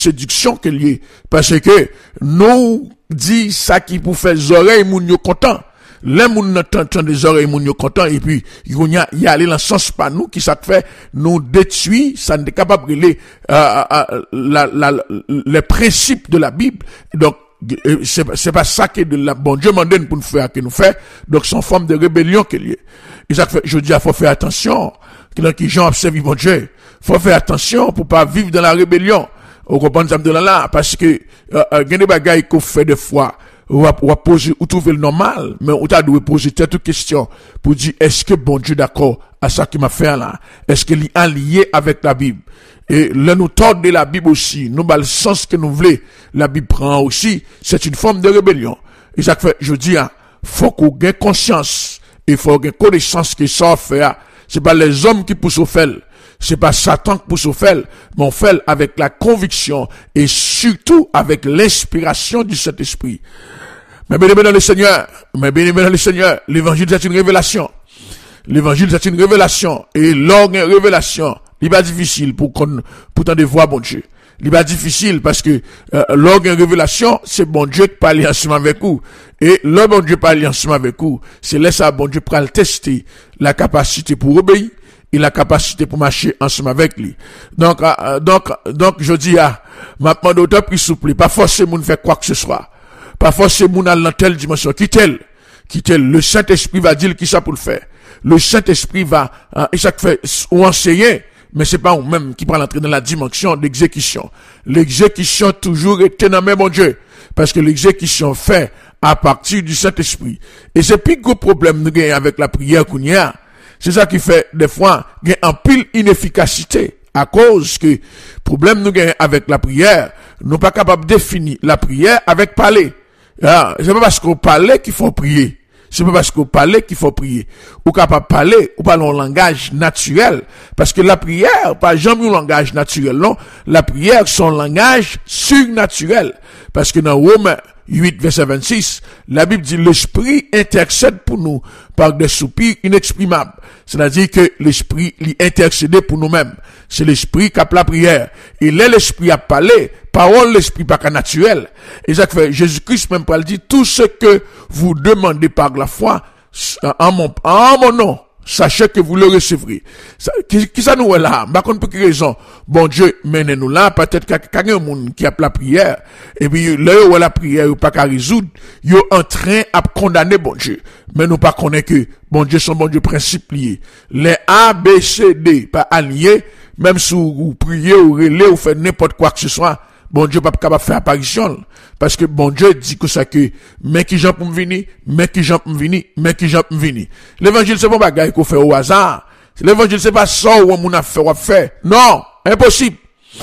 séduction que lié. Parce que, nous dit ça qui pour faire les oreilles, moun yo content. Les moun n'entend des oreilles, moun yo content, et puis, y a aller dans le sens pas nous, qui ça fait, nous détruit, ça n'est capable de les principes de la Bible. Donc, c'est pas ça que bon Dieu m'a donné pour nous faire, que nous fait. Donc, c'est une forme de rébellion qu'il y a. Et ça fait, je dis, il faut faire attention. Qui gens observent bon Dieu. Faut faire attention pour pas vivre dans la rébellion. Au compagnie de là, parce que, il y a des bagailles qu'on fait des fois. On va poser, ou trouver le normal, mais on t'a dû poser cette question pour dire, est-ce que bon Dieu d'accord à ça qui m'a fait là? Est-ce qu'il est allié avec la Bible? Et là, nous tordons de la Bible aussi, nous, le sens que nous voulons, la Bible prend aussi, c'est une forme de rébellion. Et ça fait, je dis, faut qu'on ait conscience, et faut qu'on ait connaissance que ça fait, c'est pas les hommes qui poussent au fel. C'est pas Satan qui pousse au fel, mais on fait avec la conviction et surtout avec l'inspiration du Saint-Esprit. Mais bien aimé dans le Seigneur, l'évangile c'est une révélation. L'évangile c'est une révélation. Et l'orgue une révélation, il n'est pas difficile pour tant de voir bon Dieu. Il n'est pas difficile parce que l'orgue une révélation, c'est bon Dieu qui parle ensemble avec vous. Et le bon Dieu parle ensemble avec vous, c'est là ça bon Dieu pour le tester la capacité pour obéir. Il a la capacité pour marcher ensemble avec lui. Donc, je dis, maintenant, d'autant plus souple, pas forcément de faire quoi que ce soit. Pas forcément dans telle dimension. Quitte-le. Le Saint-Esprit va dire qui ça pour le faire. Le Saint-Esprit va, et ça fait, ou enseigner, mais c'est pas nous-mêmes qui prend l'entrée dans la dimension d'exécution. L'exécution toujours est dans mon Dieu. Parce que l'exécution fait à partir du Saint-Esprit. Et c'est plus gros problème nous gagnons avec la prière qu'on y a. C'est ça qui fait, des fois, il y a un pile inefficacité. À cause que, problème nous gagnons avec la prière, nous pas capables de définir la prière avec parler. C'est pas parce qu'on parle qu'il faut prier. C'est pas parce qu'on parle qu'il faut prier. Ou capable de parler, ou parler en langage naturel. Parce que la prière, pas jamais un langage naturel, non. La prière, son langage surnaturel. Parce que dans Romains 8, verset 26, la Bible dit l'Esprit intercède pour nous par des soupirs inexprimables. C'est-à-dire que l'Esprit l'intercède pour nous-mêmes. C'est l'Esprit qui a la prière. Et là, l'Esprit a parlé, parole, l'Esprit pas qu'un naturel. Et ça fait, Jésus-Christ même pas dit, tout ce que vous demandez par la foi, en mon nom, sachez que vous le recevrez. Qui ça nous est là? Par contre, pour quelle raison? Bon Dieu, menez-nous là, peut-être qu'il y a un monde qui a la prière, et puis, là où la prière, ou pas qu'à résoudre, il est en train à condamner bon Dieu. Mais nous pas connaître que, bon Dieu, son bon Dieu principe lié. Les A, B, C, D, pas alliés, même si vous priez, ou relais, ou faites n'importe quoi que ce soit, bon Dieu pas capable de faire apparition. Parce que bon Dieu dit que ça que, mais qui j'en pour me venir, mais qui j'en pour me venir, mais qui j'en pour me venir. L'évangile c'est pas bagaille qu'on fait au hasard. L'évangile c'est pas ça où on a fait. Non, impossible.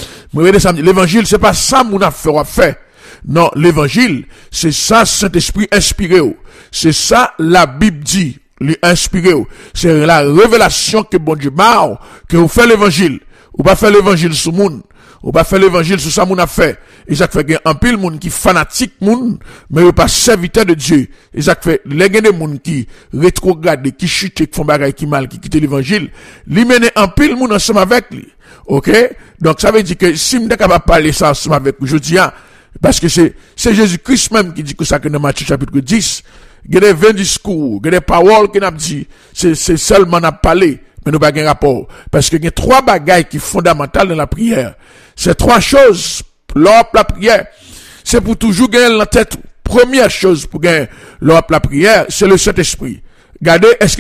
L'évangile c'est pas ça où on a fait. Non, l'évangile, c'est ça Saint-Esprit inspiré. C'est ça la Bible dit, l'inspiré. C'est la révélation que bon Dieu m'a, que vous faites l'évangile. Ou pas faire l'évangile sous monde. Ou pas faire l'évangile sur ça moun a fait. Et ça fait qu'il y a un pile moun qui fanatique moun, mais ou pas serviteur de Dieu. Et ça fait, les gens de moun qui rétrograde, qui chute, qui font bagaille, qui mal, qui quitte l'évangile, li mène un pile moun ensemble avec lui. Ok? Donc ça veut dire que si m'de capable parler ça ensemble avec vous, je dis, parce que c'est Jésus-Christ même qui dit que ça que dans Matthieu chapitre 10, il y a des 20 discours, il y a des paroles qu'il a dit, c'est seulement n'a parlé. Mais nous pas un rapport. Parce qu'il y a trois bagailles qui sont fondamentales dans la prière. Ces trois choses, lors de la prière, c'est pour toujours gagner la tête. Première chose pour gagner lors de la prière, c'est le Saint-Esprit. Regardez, est-ce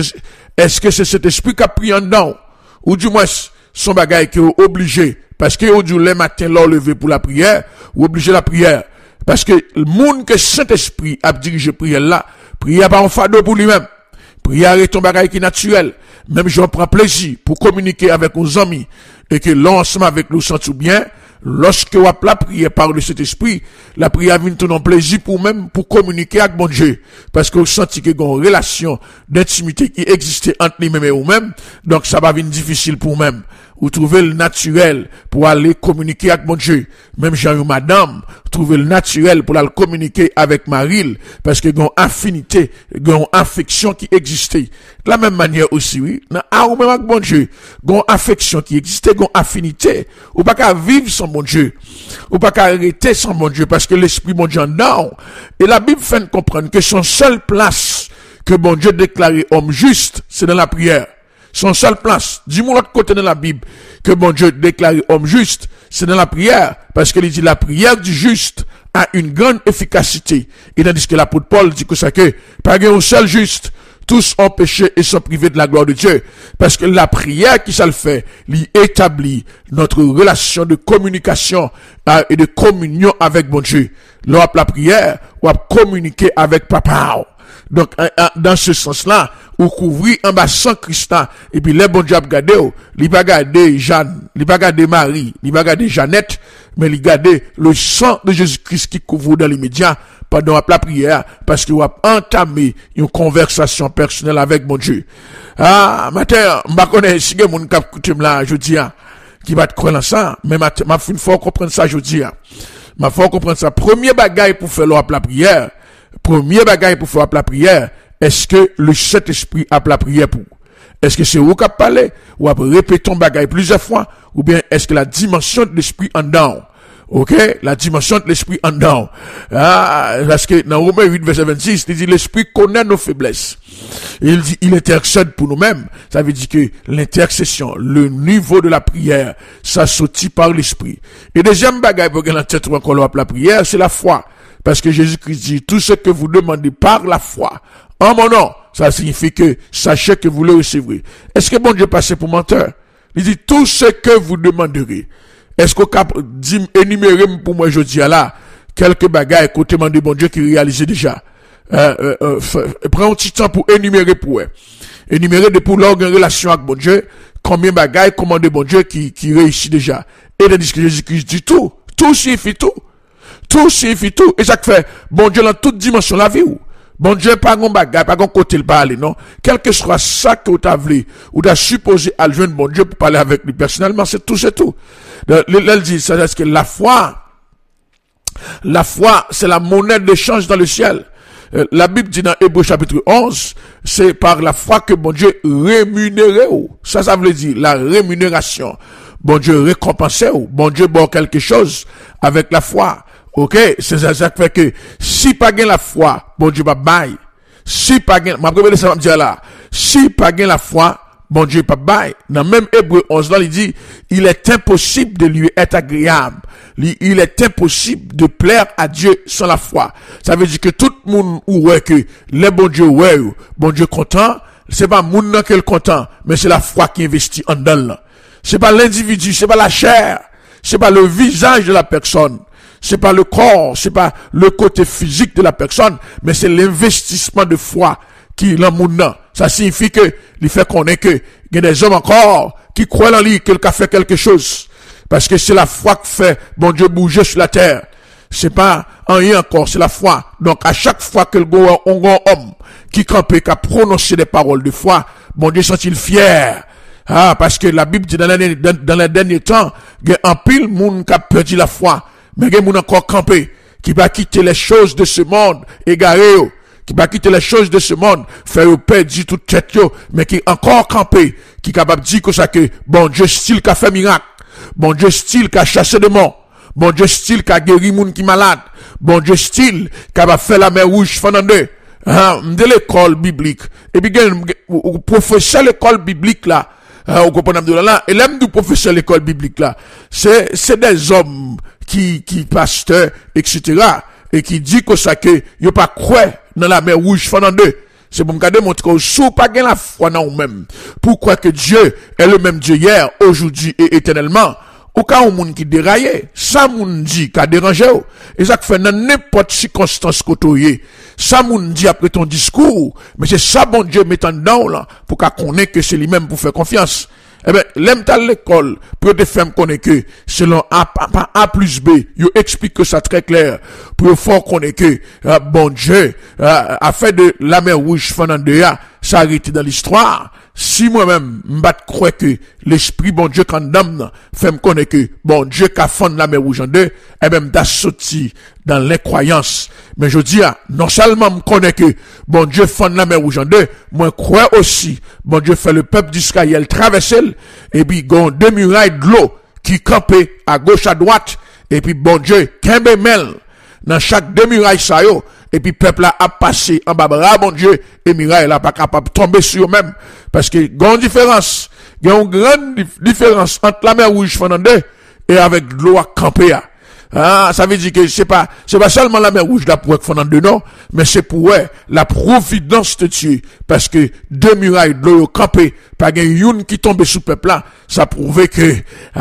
que c'est cet esprit qui a pris en dedans? Ou du moins, son bagaille qui est obligé. Parce que aujourd'hui, les matins, l'heure levé pour la prière, ou obligé la prière. Parce que le monde que Saint-Esprit a dirigé prière là, prière pas en fardeau pour lui-même. Prière est ton bagaille qui est naturel. Même j'en prends plaisir pour communiquer avec nos amis et que l'ensemble avec nous sentons bien. Lorsque on a la prière par le Saint-Esprit, la prière vient tout en plaisir pour même pour communiquer avec bon Dieu. Parce que vous sentez qu'il y a une relation d'intimité qui existait entre nous-mêmes et vous-même. Donc ça va venir difficile pour vous-même. Vous trouvez le naturel pour aller communiquer avec mon Dieu. Même Jean ou madame, trouvez le naturel pour aller communiquer avec Marie, parce que il y a une affinité, il y a une affection qui existait. De la même manière aussi, oui, ou même avec mon Dieu, il y a une affection qui existait une affinité. Ou pas qu'à vivre sans bon Dieu. Ou pas qu'à arrêter sans bon Dieu, parce que l'esprit bon Dieu en dedans. Et la Bible fait comprendre que son seule place que bon Dieu déclaré homme juste, c'est dans la prière. Son seule place. Dis-moi l'autre côté de la Bible que bon Dieu déclaré homme juste, c'est dans la prière. Parce qu'il dit la prière du juste a une grande efficacité. Et tandis que l'apôtre Paul dit que ça que, pas un seul juste, tous ont péché et sont privés de la gloire de Dieu. Parce que la prière qui ça le fait, lui établit notre relation de communication et de communion avec bon Dieu. Lors de la prière, on va communiquer avec papa. Donc, dans ce sens-là, ou couvrir en bas sans Christ, et puis les bon Dieu a gardé, il va garder Jeanne, il va garder Marie, il va garder Jeannette, mais il garder le sang de Jésus-Christ qui couvre dans l'immédiat pendant la prière, parce qu'il va entamer une conversation personnelle avec mon Dieu. Ah, matin, je connais si mon cap coutume là, je dis, qui va te croire dans ça, mais ma une fois comprendre ça, je dis, ma faut comprendre ça. Premier bagaille pour faire la prière, est-ce que le Saint-Esprit a la prière pour? Est-ce que c'est vous qui parlez, ou après répétons bagaille plusieurs fois, ou bien est-ce que la dimension de l'esprit en dedans? Ok? La dimension de l'esprit en dedans. Ah, parce que dans Romains 8, verset 26, il dit l'esprit connaît nos faiblesses. Il dit, il intercède pour nous-mêmes. Ça veut dire que l'intercession, le niveau de la prière, ça sortit par l'esprit. Et deuxième bagaille pour que la tête encore la prière, c'est la foi. Parce que Jésus-Christ dit, tout ce que vous demandez par la foi, en mon nom, ça signifie que sachez que vous le recevrez. Est-ce que bon Dieu passe pour menteur? Il dit, tout ce que vous demanderez. Est-ce qu'on peut énumérer pour moi aujourd'hui là, quelques bagailles côté de bon Dieu qui réalisent déjà? Prends un petit temps pour énumérer pour eux. Énumérer de pour l'organe relation avec bon Dieu, combien bagailles commandé bon Dieu qui réussit déjà. Et tandis que Jésus-Christ dit tout signifie tout. Tout signifie tout. Et ça fait, bon Dieu dans toute dimension la vie ou. Bon Dieu, pas un bagage, pas un côté le parler, non. Quel que soit ça que vous avez, ou t'as supposé à joindre bon Dieu pour parler avec lui personnellement, c'est tout. Elle dit, c'est que la foi, c'est la monnaie d'échange dans le ciel. La Bible dit dans Hébreux chapitre 11, c'est par la foi que bon Dieu rémunère ou. Ça veut dire la rémunération. Bon Dieu récompense ou. Bon Dieu bon quelque chose avec la foi. Ok, c'est ça qui fait que si pas gain la foi, bon Dieu va bailler. Si pas gain, ma première ça va me dire là, si pas gain la foi, bon Dieu pas bailler. Dans même Hébreux 11 là, il dit, il est impossible de lui être agréable. Il est impossible de plaire à Dieu sans la foi. Ça veut dire que tout le monde ouais que les bon Dieu content, c'est pas moun nan qu'elle content, mais c'est la foi qui investit en dedans. C'est pas l'individu, c'est pas la chair, c'est pas le visage de la personne. C'est pas le corps, c'est pas le côté physique de la personne, mais c'est l'investissement de foi qui l'amène. Ça signifie que, il fait connaître que, il y a des hommes encore qui croient en lui, qu'il a fait quelque chose. Parce que c'est la foi qui fait, bon Dieu bouger sur la terre. C'est pas rien encore, c'est la foi. Donc, à chaque fois que le homme qui campait, qui a prononcé des paroles de foi, bon Dieu sent-il fier. Ah, parce que la Bible dit dans les derniers temps, il y a un pile monde qui a perdu la foi. Mais il y a moun encore campé, qui va quitter les choses de ce monde, égaré, qui va quitter les choses de ce monde, faire perdre toute tête, mais qui encore campé, qui est capable de dire que ça que, bon Dieu style qui a fait miracle, bon Dieu style qui a chassé de mort, bon Dieu style qui a guéri moun qui malade, bon Dieu style qui a fait la mer rouge pendant deux, de l'école biblique, et puis, ou professeur l'école biblique là, au comprenez là, et l'aime du professeur l'école biblique là, c'est des hommes, qui pasteur, etc., et qui dit que ça que, y'a pas croire dans la mer rouge pendant deux. C'est pour me démontrer que sous pas gain la foi dans vous-même. Pourquoi que Dieu est le même Dieu hier, aujourd'hui et éternellement. Au cas où moun qui déraille, ça moun dit qu'a dérangé. Et ça fait dans n'importe circonstance côtoyée. Ça moun dit après ton discours, mais c'est ça bon Dieu mettant dedans là, pour qu'on connaisse que c'est lui-même pour faire confiance. Eh ben, l'aime à l'école, pour te faire connaître que, selon A plus B, il explique que ça très clair, pour faire connaître que, bon Dieu, a fait de la mer rouge pendant 2 ans, ça arrête dans l'histoire, si moi-même, m'bat croire que l'esprit bon Dieu quand dame, fait me connaître que bon Dieu qu'a fondé la mer rouge en deux, et même d'as sorti dans l'incroyance. Mais je dis, non seulement me connaît que bon Dieu fondé la mer rouge en deux, moi crois aussi, bon Dieu fait le peuple d'Israël traverser, et puis, gon deux murailles de l'eau, qui campaient à gauche, à droite, et puis bon Dieu, kembe mel, dans chaque deux murailles ça yo, et puis peuple là a passé en bas bras, bon Dieu, et muraille là pas capable de tomber sur eux-mêmes, parce que grande différence, il y a une grande différence entre la mer rouge Fernandez et avec l'eau à camper. Ah, ça veut dire que c'est pas seulement la mer rouge là pour Fernandez non, mais c'est pour la providence de Dieu, parce que deux murailles de l'eau campé, pas une qui tombe sous peuple là, ça prouvait que il y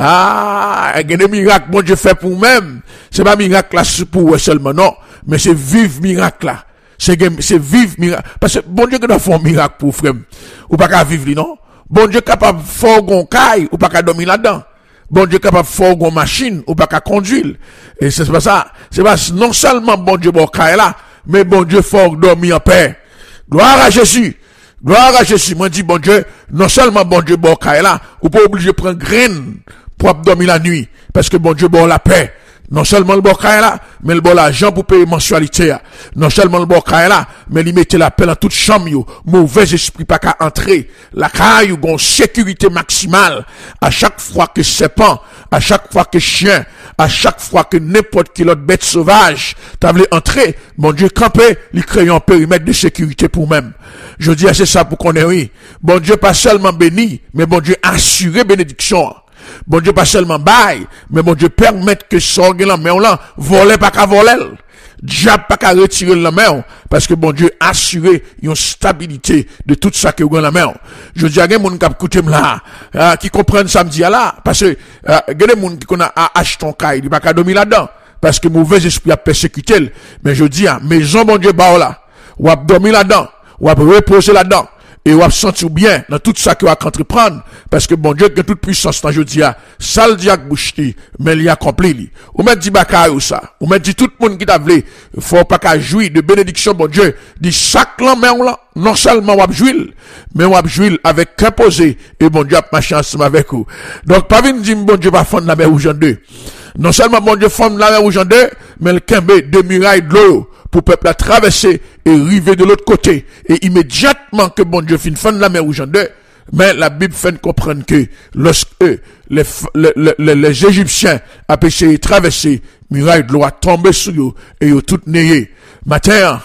a des miracles bon Dieu fait pour même, c'est pas miracle là pour seulement non, mais c'est vivre miracle là. C'est vivre miracle, parce que bon Dieu qui doit faire un miracle pour frère, ou pas qu'à vivre non. Bon Dieu capable de faire un caille, ou pas qu'à dormir là-dedans. Bon Dieu capable de faire une machine, ou pas qu'à conduire. Et c'est pas ça. C'est pas non seulement bon Dieu bon caille là, mais bon Dieu fait dormir en paix. Gloire à Jésus. Gloire à Jésus. Moi dis bon Dieu, non seulement bon Dieu bon caille là, ou pas obligé de prendre graine pour dormir la nuit. Parce que bon Dieu bon la paix. Non seulement le bon caille là, mais le bon l'argent pour payer mensualité. Non seulement le bon caille là, mais il mettait la paix dans toute chambre yo. Mauvais esprit pas qu'à entrer. La caille ou gon sécurité maximale. À chaque fois que serpent, à chaque fois que chien, à chaque fois que n'importe quelle autre bête sauvage, t'as voulu entrer, mon Dieu campé, il crée un périmètre de sécurité pour même. Je dis, c'est ça pour qu'on ait oui. Bon Dieu pas seulement béni, mais bon Dieu assuré bénédiction. Bon Dieu pas seulement bail, mais bon Dieu permet que sorgue la main là, voler pas qu'à voler. Diable pas qu'à retirer la main, parce que bon Dieu assuré une stabilité de tout ça que vous la main. Je dis à des gens qui écoutent là, qui comprennent samedi là, parce que, il y a des gens qui connaissent acheté ton caille, il pas qu'à dormir là-dedans, parce que mauvais esprit a persécuté. Mais je dis à maison bon Dieu bah là, ou a dormir là-dedans, ou a reposer là-dedans. Et on va se sentir bien dans tout ça qu'on va entreprendre. Parce que bon Dieu, il y a toute puissance dans jeudi, ça le diable bouche, mais il y a accompli. Ou m'a dit baka ou ça. Ou m'a dit tout le monde qui t'a voulu, faut pas qu'à jouir de bénédiction, bon Dieu. Dit chaque lendemain, là, non seulement on va jouir, mais on va jouir avec qu'un posé. Et bon Dieu a marché ensemble avec vous. Donc, pas venir dire, bon Dieu va fondre la mer rouge en deux. Non seulement bon Dieu fonde la mer rouge en deux, mais le kembe de murailles de l'eau. Pour peuple à traverser et arriver de l'autre côté. Et immédiatement que bon Dieu finit la mer rouge en deux, mais la Bible fait comprendre que lorsque les Égyptiens a essayé de traverser, muraille de l'eau a tombé sur eux et ils ont tout nayé. Matin,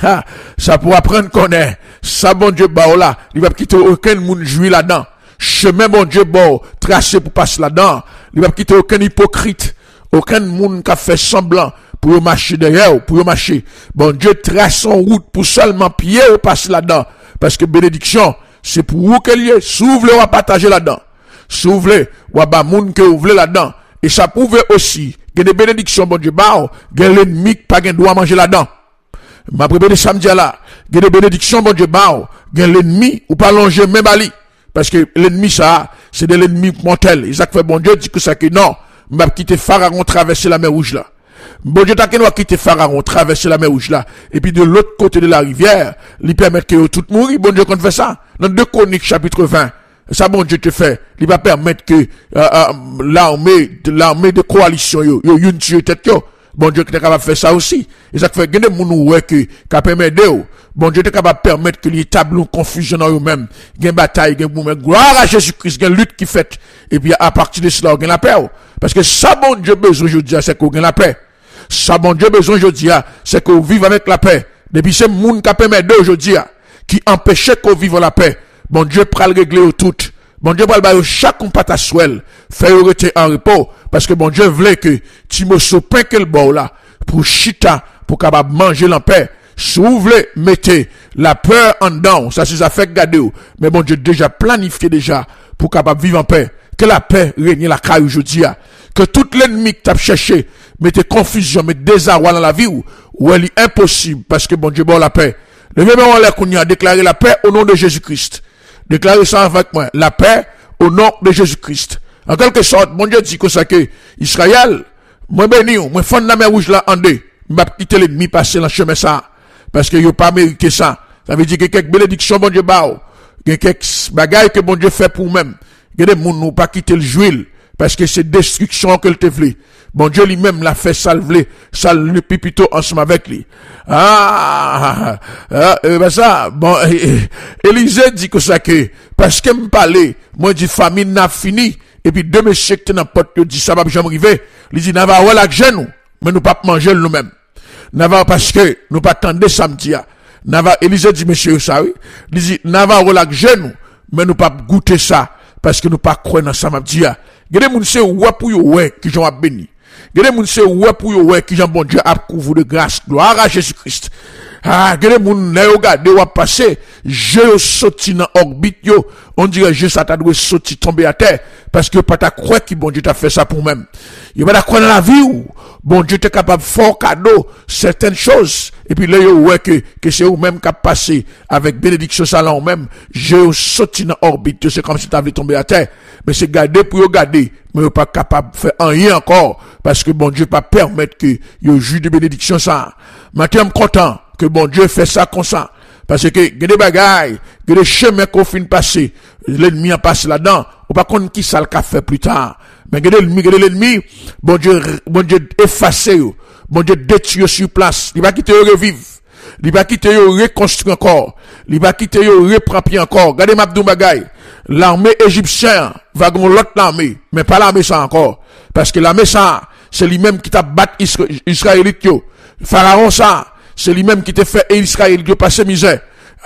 ça pour apprendre qu'on est, ça bon Dieu bah là, il va quitter aucun monde jouer là-dedans. Chemin bon Dieu bah tracé pour passer là-dedans. Il va quitter aucun hypocrite, aucun monde qui a fait semblant pour marcher derrière, pour marcher. Bon Dieu trace son route pour seulement pied ou passer là-dedans. Parce que bénédiction, c'est pour vous qu'elle y est. S'ouvre ou à partager là-dedans. S'ouvre ou à bas moun que ouvre là-dedans. Et ça prouve aussi que des bénédictions, bon Dieu, bah, que l'ennemi pas gain doit manger là-dedans. Ma préparé samedi là, que des bénédictions, bon Dieu, bah, que l'ennemi ou pas longer même bali. Parce que l'ennemi ça, c'est de l'ennemi mortel. Isaac fait bon Dieu dit que ça que non, m'a quitté Pharaon traverser la mer rouge là. Bon Dieu t'a quitté Pharaon, traverser la mer rouge là, et puis de l'autre côté de la rivière, lui permettre que tout mourir. Bon Dieu qu'on fait ça. Dans 2 Chroniques chapitre 20, ça bon Dieu te fait, il va permettre que l'armée de coalition yo une tue tête yo. Bon Dieu qui est capable de faire ça aussi. Et ça fait gagner moun ouais que permet de bon Dieu est capable de permettre que les tableaux confusion dans eux-mêmes, gain bataille, gain mouvement, gloire à Jésus-Christ, gain lutte qui fait. Et puis à partir de cela, on gain la paix. Parce que ça bon Dieu besoin aujourd'hui, c'est qu'on gagne la paix. Ça bon Dieu besoin aujourd'hui, c'est qu'on vive avec la paix. Depuis ce monde qui permet d'aujourd'hui, qui empêchait qu'on vive la paix. Bon Dieu pral régler tout. Bon Dieu pral bailler chaque compata swell, faire rester en repos, parce que bon Dieu voulait que Timothée pain que le bord là, pour chita, pour capable manger la paix. Si vous voulez, mettez la peur en dedans, ça c'est ça fait garder. Mais bon Dieu déjà planifié déjà, pour capable vivre en paix. Que la paix règne la caille aujourd'hui. Que tout l'ennemi que tu as cherché, mettez confusion, mettez désarroi dans la vie, ou elle est impossible, parce que bon Dieu bon la paix. Le même moment là qu'on y a déclaré la paix au nom de Jésus-Christ. Déclarez ça avec moi. La paix au nom de Jésus-Christ. En quelque sorte, mon Dieu dit que ça que Israël, moi béni, moi fond la mer rouge là en deux. M'a quitté l'ennemi passer dans le chemin ça. Parce que yo pas mérité ça. Ça veut dire que quelques bénédictions, bon Dieu, bah, Il y a quelques bagailles que bon Dieu fait pour nous-mêmes. Il y a des gens nous pas quitter le jouil parce que c'est destruction que le te voulait. Bon Dieu lui-même l'a fait salver, le pipito ensemble avec lui. Ça, bon, Élisée dit que ça que, parce que me parlait, moi dit famine n'a fini, et puis deux messieurs qui dans porte, dit ça va jamais arriver. Il dit, n'a pas voilà que nous, mais nous pas manger nous-mêmes. N'a pas parce que nous pas attendre samedi. N'a Élisée dit, monsieur, ça oui. Il dit, n'a pas voilà que nous, mais nous pas goûter ça, parce que nous pas croire dans samedi. Gade moun se oué pour yo ouais qui j'en a béni. Gade moun se oué pour yo ouais qui j'en bon Dieu a couvert de grâce, gloire à Jésus-Christ. Gade moun ne yo gade ou passer, je sorti dans orbite yo, on dirait je ça t'a dû sorti tomber à terre parce que pas ta croire qui bon Dieu t'a fait ça pour même. Il va ta croire dans la vie ou bon Dieu t'es capable de faire cadeau certaines choses et puis là yo ouais que c'est ou même qui a passé avec bénédiction ça là ou même je sorti dans orbite, c'est comme si t'avais tombé à terre. Mais c'est garder pour garder, mais vous pas capable de faire rien encore, parce que bon Dieu pas permettre que yo jus de bénédiction ça. Maintenant, content que bon Dieu fait ça comme ça. Parce que, il y a des bagailles, il y a des chemins qu'on finit passer, l'ennemi a passé là-dedans, ou pas qu'on qui ça le fait plus tard. Mais il y a l'ennemi, bon Dieu effacé, bon Dieu détruit sur place, il va quitter revivre. Il va quitter yo reconstruire encore. Il va quitter yo reprendre pied encore. Regardez Mabdou Bagay. L'armée égyptienne va gon l'autre armée, mais pas l'armée ça encore. Parce que l'armée ça, c'est lui-même qui t'a battu Israélite yo. Pharaon ça, c'est lui-même qui t'a fait Israël yo passer misère.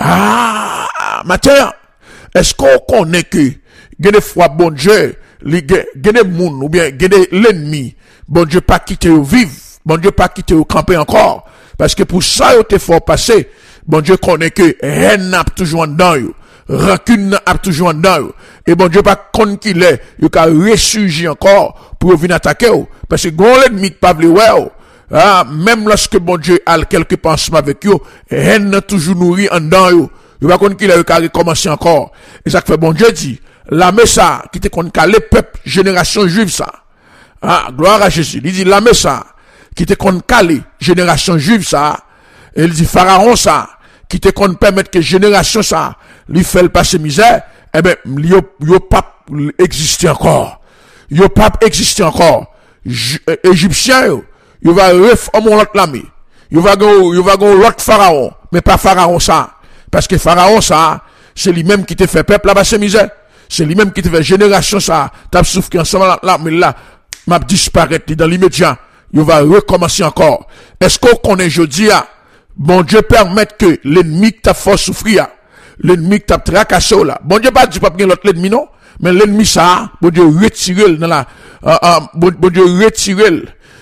Matin, est-ce qu'on connaît que, gen des fois bon Dieu, gen des moun, ou bien gen des l'ennemi, bon Dieu pas quitter yo vivre, bon Dieu pas quitter yo camper encore. Parce que pour ça, yo te fort passer, bon Dieu connaît que haine n'a toujours en dedans yo, rancune n'a toujours en dedans yo, et bon Dieu pas connaît qu'il est, yo ka ressurgir encore pour venir attaquer yo, parce que gon l'ennemi pas vle ouais, même lorsque bon Dieu a quelques pensements avec yo, haine n'a toujours nourri en dedans yo, yo pas connaît qu'il est, yo ka recommencer encore, et ça fait bon Dieu dit, l'armée ça, qui te connaît le peuple, génération juive ça, gloire à Jésus, il dit l'armée ça, qui te kon calé génération juive ça, et il dit Pharaon ça, qui te kon permettre que génération ça, lui fait le passer misère, eh ben, yo pas exister encore. Yo pas exister encore. Égyptien yo va reformer l'autre l'armée. Yo va gon l'autre Pharaon, mais pas Pharaon ça. Parce que Pharaon ça, c'est lui-même qui te fait peuple là passer misère. C'est lui-même qui te fait génération ça, t'as souffert ensemble l'armée là, m'a disparaître dans l'immédiat. Il va recommencer encore. Est-ce qu'on connaît jeudi à bon Dieu permettre que l'ennemi qui t'a fait souffrir, l'ennemi qui t'a tracassé là, bon Dieu pas dit pas bien l'autre l'ennemi non, mais l'ennemi ça, bon Dieu retire dans la, bon Dieu retire,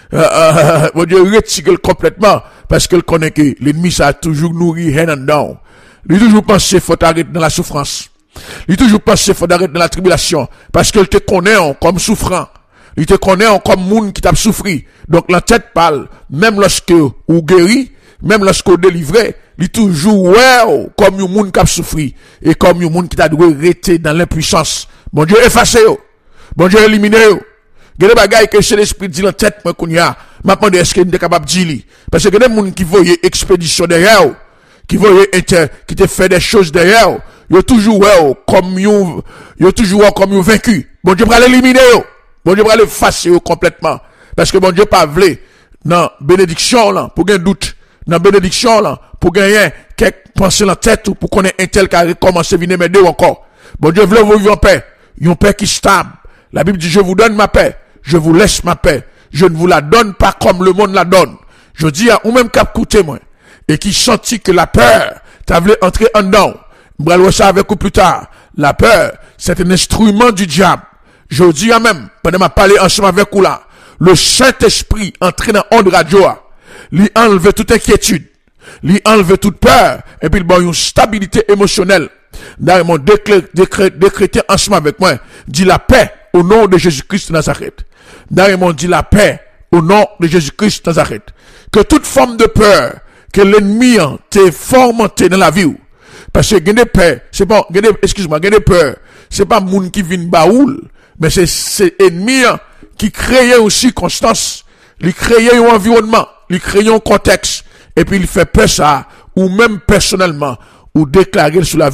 bon Dieu retire complètement parce qu'il connaît que l'ennemi ça a toujours nourri haine en dedans. Il toujours pensé faut arrêter dans la souffrance. Il toujours pensé faut arrêter dans la tribulation parce qu'il te connaît comme souffrant. Il te connaît comme moun qui t'a souffri. Donc la tête parle, même lorsque ou guéri, même lorsque ou délivré, il toujours ouais comme un moun qui a souffri et comme un moun qui t'a dû rester dans l'impuissance. Bon Dieu effacé yo. Bon Dieu éliminé yo. Il y a des bagailles que c'est l'esprit dit dans la tête moi qu'on y a. Maintenant est-ce qu'il est capable de dire parce que des moun qui voyaient expédition derrière, qui voyaient qui te fait des choses derrière, yo toujours ouais comme yo toujours comme yo vaincu. Bon Dieu va l'éliminer yo. Bon Dieu va le effacer complètement. Parce que bon Dieu pas voulu, dans bénédiction là, pour gagner doute, dans bénédiction là, pour gagner quelques pensées dans la tête ou pour qu'on ait un tel qui a recommencé à venir m'aider encore. Bon Dieu veut vous vivre en paix. Une paix qui stable. La Bible dit, je vous donne ma paix. Je vous laisse ma paix. Je ne vous la donne pas comme le monde la donne. Je dis à ou même qui a écouté moi, et qui sentit que la peur, t'as voulu entrer en dedans. Je vais ça avec vous plus tard. La peur, c'est un instrument du diable. Je dis à même, pendant ma parler ensemble avec vous là, le Saint-Esprit entré dans onde radio, lui enlever toute inquiétude, lui enlever toute peur, et puis il bon une stabilité émotionnelle. D'ailleurs, mon décrété ensemble avec moi, dit la paix au nom de Jésus-Christ de Nazareth. D'ailleurs, mon dit la paix au nom de Jésus-Christ de Nazareth. Que toute forme de peur, que l'ennemi t'est fomenté dans la vie, parce que gagner peur, c'est pas, gagner peur, c'est pas moun qui vient baoul, mais c'est ennemi qui crée une circonstance, il crée un environnement, il crée un contexte, et puis il fait peur ça, ou même personnellement, ou déclarer sur la vie.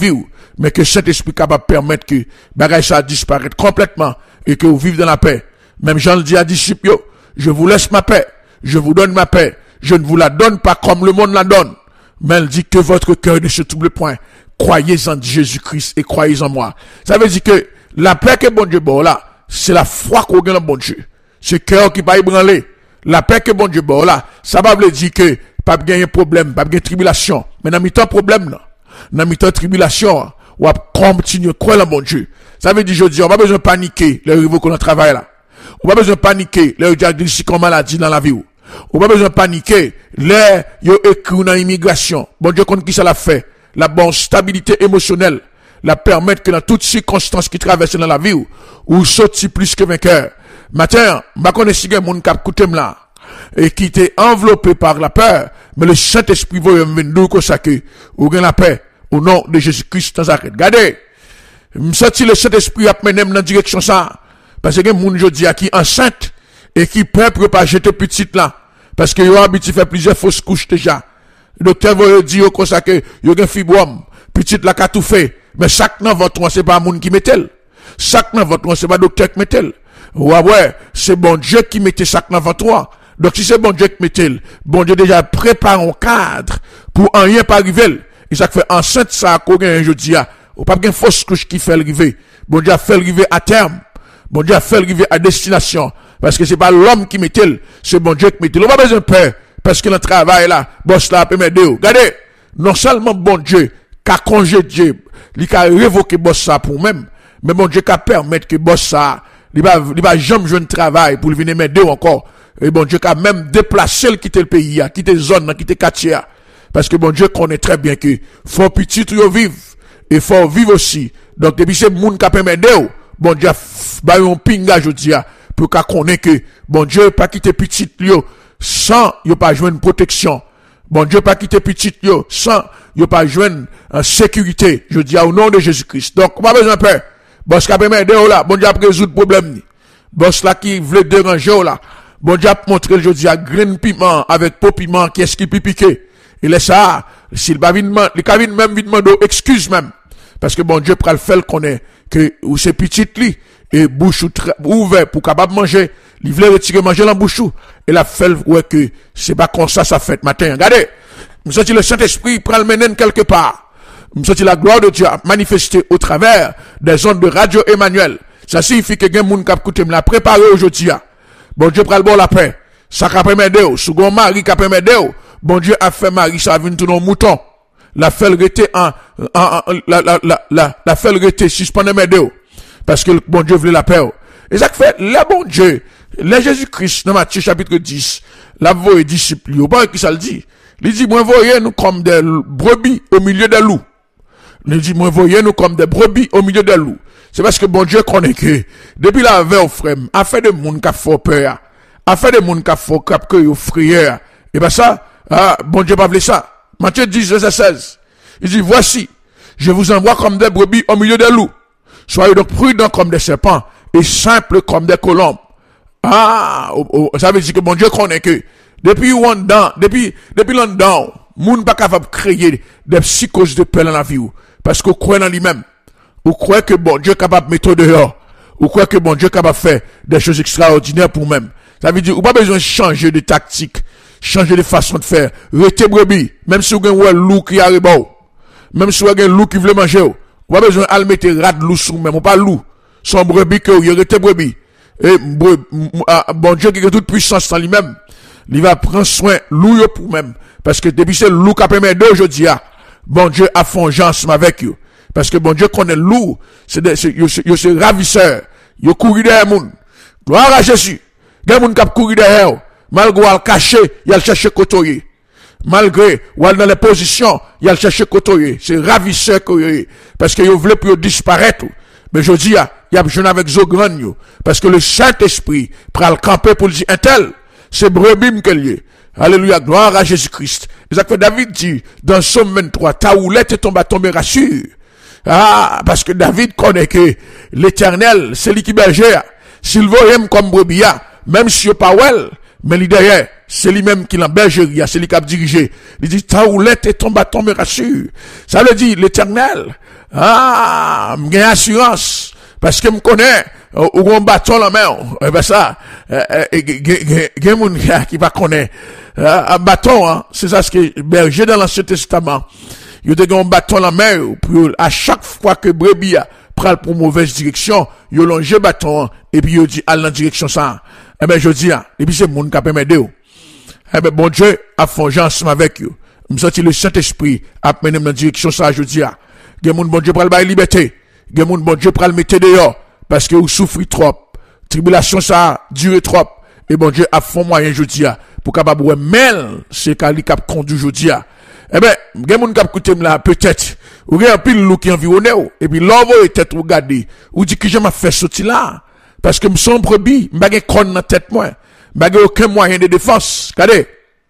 mais que Saint-Esprit capable de permettre que bagage ça disparaisse complètement et que vous vivez dans la paix. Même Jean le dit à disciples, je vous laisse ma paix, je vous donne ma paix, je ne vous la donne pas comme le monde la donne. Mais elle dit que votre cœur ne se trouble point. Croyez en Jésus-Christ et croyez en moi. Ça veut dire que la paix que bon Dieu bon là, c'est la foi qu'on gagne dans bon Dieu. Ce cœur qui va ébranler. La paix que bon Dieu bon là, ça va veut dire que pas gagner problème, pas gagner tribulation. Mais dans mi-temps problème là, dans mi-temps tribulation, on va continuer à croire en bon Dieu. Ça veut dire je dis on pas besoin de paniquer les rivaux qu'on travaille là. On pas besoin de paniquer les diagnostics en maladie dans la vie. On pas besoin de paniquer les yo écrit dans l'immigration. Bon Dieu compte qui ça l'a fait. La bonne stabilité émotionnelle la permettre que dans toutes circonstances qui traversent dans la vie ou sorti plus que vainqueur. Matin, ma connais si gen moun k'ap koute là et qui était enveloppé par la peur, mais le Saint-Esprit va venir comme ça que ou gen la paix au nom de Jésus-Christ sans arrêt. Regardez, m'senti le Saint-Esprit a mené dans direction ça parce que gen moun jodi a qui enceinte et qui prêt pour pas jeter petite là parce que yo habitué faire plusieurs fausses couches déjà. Le docteur va dire comme ça que yo gen fibrome, petite la ka tout fait, mais chaque nan votre c'est pas moun qui mettel. Chaque nan votre c'est pas docteur qui mettel. Ouais, c'est bon Dieu qui mettait chaque dans votre. Donc si c'est bon Dieu qui mettait, bon Dieu déjà prépare un cadre pour en rien pas arriver. Et ça fait enceinte ça qu'on gagne aujourd'hui. Ou pas une fausse couche qui fait arriver. Bon Dieu a fait arriver à terme. Bon Dieu a fait arriver à destination. Parce que c'est pas l'homme qui mettait, c'est bon Dieu qui mettait. On n'a pas besoin de peur. Parce que le travail là, boss là peut m'aider. Regardez, non seulement bon Dieu qu'a congédié, il a révoqué boss ça pour même, mais bon Dieu qu'a permettre que boss ça il va jamais jouer un travail pour venir m'aider encore. Et bon Dieu a même déplacé le quitter le pays, quitter zone, quitter quartier. Parce que bon Dieu connaît très bien que faut petit yo vivre et faut vivre aussi. Donc depuis c'est moun qui peut m'aider, bon Dieu ba un pinga jodi pour qu'a connaît que bon Dieu pas quitter petit yo sans yo pas joindre protection. Bon Dieu pas quitter petit yo sans yo pas joindre sécurité. Je dis au nom de Jésus-Christ. Donc pas besoin de peur. Boss qui a permis de là, bon Dieu a résoudre problème ni. Boss là qui voulait déranger là, bon Dieu a montré le jeudi à grain piment avec pot piment qui est-ce qui piqué. Et là ça, s'il va venir les cabines même vite demander excuse même parce que bon Dieu pral faire connaît que ou c'est petit li et bouche ouvert pour capable manger, il voulait retirer manger dans bouche et la fait ouais que c'est pas comme ça fait matin. Regardez, nous senti le Saint-Esprit pral mener quelque part. Nous senti la gloire de Dieu a manifesté au travers des ondes de Radio Emmanuel. Ça signifie que gen moun k'ap koute me la préparer aujourd'hui. Bon Dieu pral bon la paix. Ça ka permettre ou, second mari ka permettre ou. Bon Dieu a fait mari ça vinn tout non mouton. La fait rete la fait rete suspendre m'aider. Parce que bon Dieu voulait la paix. Et ça fait le bon Dieu, le Jésus-Christ dans Matthieu chapitre 10, la voix disciples, au pas qui ça le dit. Il dit moi voyez nous comme des brebis au milieu des loups. Il dit, moi, voyez nous comme des brebis au milieu des loups. C'est parce que bon Dieu connaît que, depuis la veille au frère, a fait des moun qui a fort peur, a fait des moun qui a fort cap que yo frère. Et ben ça, bon Dieu pas voulu ça. Matthieu 10, verset 16. Il dit, voici, je vous envoie comme des brebis au milieu des loups. Soyez donc prudents comme des serpents et simples comme des colombes. Ça veut dire que bon Dieu connaît que, depuis longtemps, moun pas capable de créer des psychoses de peur dans la vie. Parce qu'on croit en lui-même. Ou croit que bon Dieu est capable de mettre dehors. Ou croit que bon Dieu est capable de faire des choses extraordinaires pour même. Ça veut dire, ou pas besoin de changer de tactique, changer de façon de faire. Restez brebis. Même si vous avez un loup qui arrive, même si vous avez un loup qui veut manger, ou pas besoin de mettre rat loup sur même, ou pas loup. Son brebis que vous restez brebis. Et, bon Dieu qui a toute puissance en lui-même, il va prendre soin loup pour même. Parce que depuis c'est loup qui a permis d'aujourd'hui, bon Dieu a fait ensemble avec vous. Parce que bon Dieu connaît loup, c'est ravisseur, il couru derrière moun. Gloire à Jésus. Il y a moun qui a couru derrière, malgré al caché, il a cherché côtoyer. Malgré, ou dans les positions, il a cherché côtoyer. C'est ravisseur que parce que il voulait pour disparaître. Mais je dis, il y a besoin avec Zogran, parce que le Saint-Esprit prend le camper pour dire, un tel, c'est brebis qu'elle est. Alléluia, gloire à Jésus-Christ. C'est ça que David dit, dans Somme 23, ta houlette et ton bâton me rassure. Parce que David connaît que l'Éternel, c'est lui qui berger. S'il veut comme brebis, même si il pas well, mais lui derrière, c'est lui-même qui l'embergerie, c'est lui qui a dirigé. Il dit, ta houlette et ton bâton me rassure. Ça veut dire, l'Éternel, j'ai assurance, parce que me connaît, ou un bâton la main, et ben ça, gen moun qui va connaître, un bâton, hein, c'est ça ce que berger dans l'Ancien Testament, il y a un bâton la main, pour, à chaque fois que brebis pral pour mauvaise direction, il longe bâton, et puis il dit, à la direction ça. Eh ben, je dis, et puis c'est moun qui peut m'aider. Eh ben, bon Dieu a fait ensemble avec eux. Me senti le Saint-Esprit a mené dans la direction ça, je dis, gen moun bon Dieu pral bailler liberté. Gen moun bon Dieu pral mettre dehors, parce que vous souffrez trop. Tribulation ça dure trop. Et bon Dieu a fait moyen, je dis, pour capable ouais, mêle, c'est qu'ali cap conduit, je dis, eh ben, gen moun kap koute là, peut-être, ou gen un pile loup qui environne, et puis l'envoi est tête regarder, ou dit que je m'a fait sortir là. Parce que m'son brebis, m'bagé kon dans tête moi. M'bagé aucun moyen de défense. Regardez.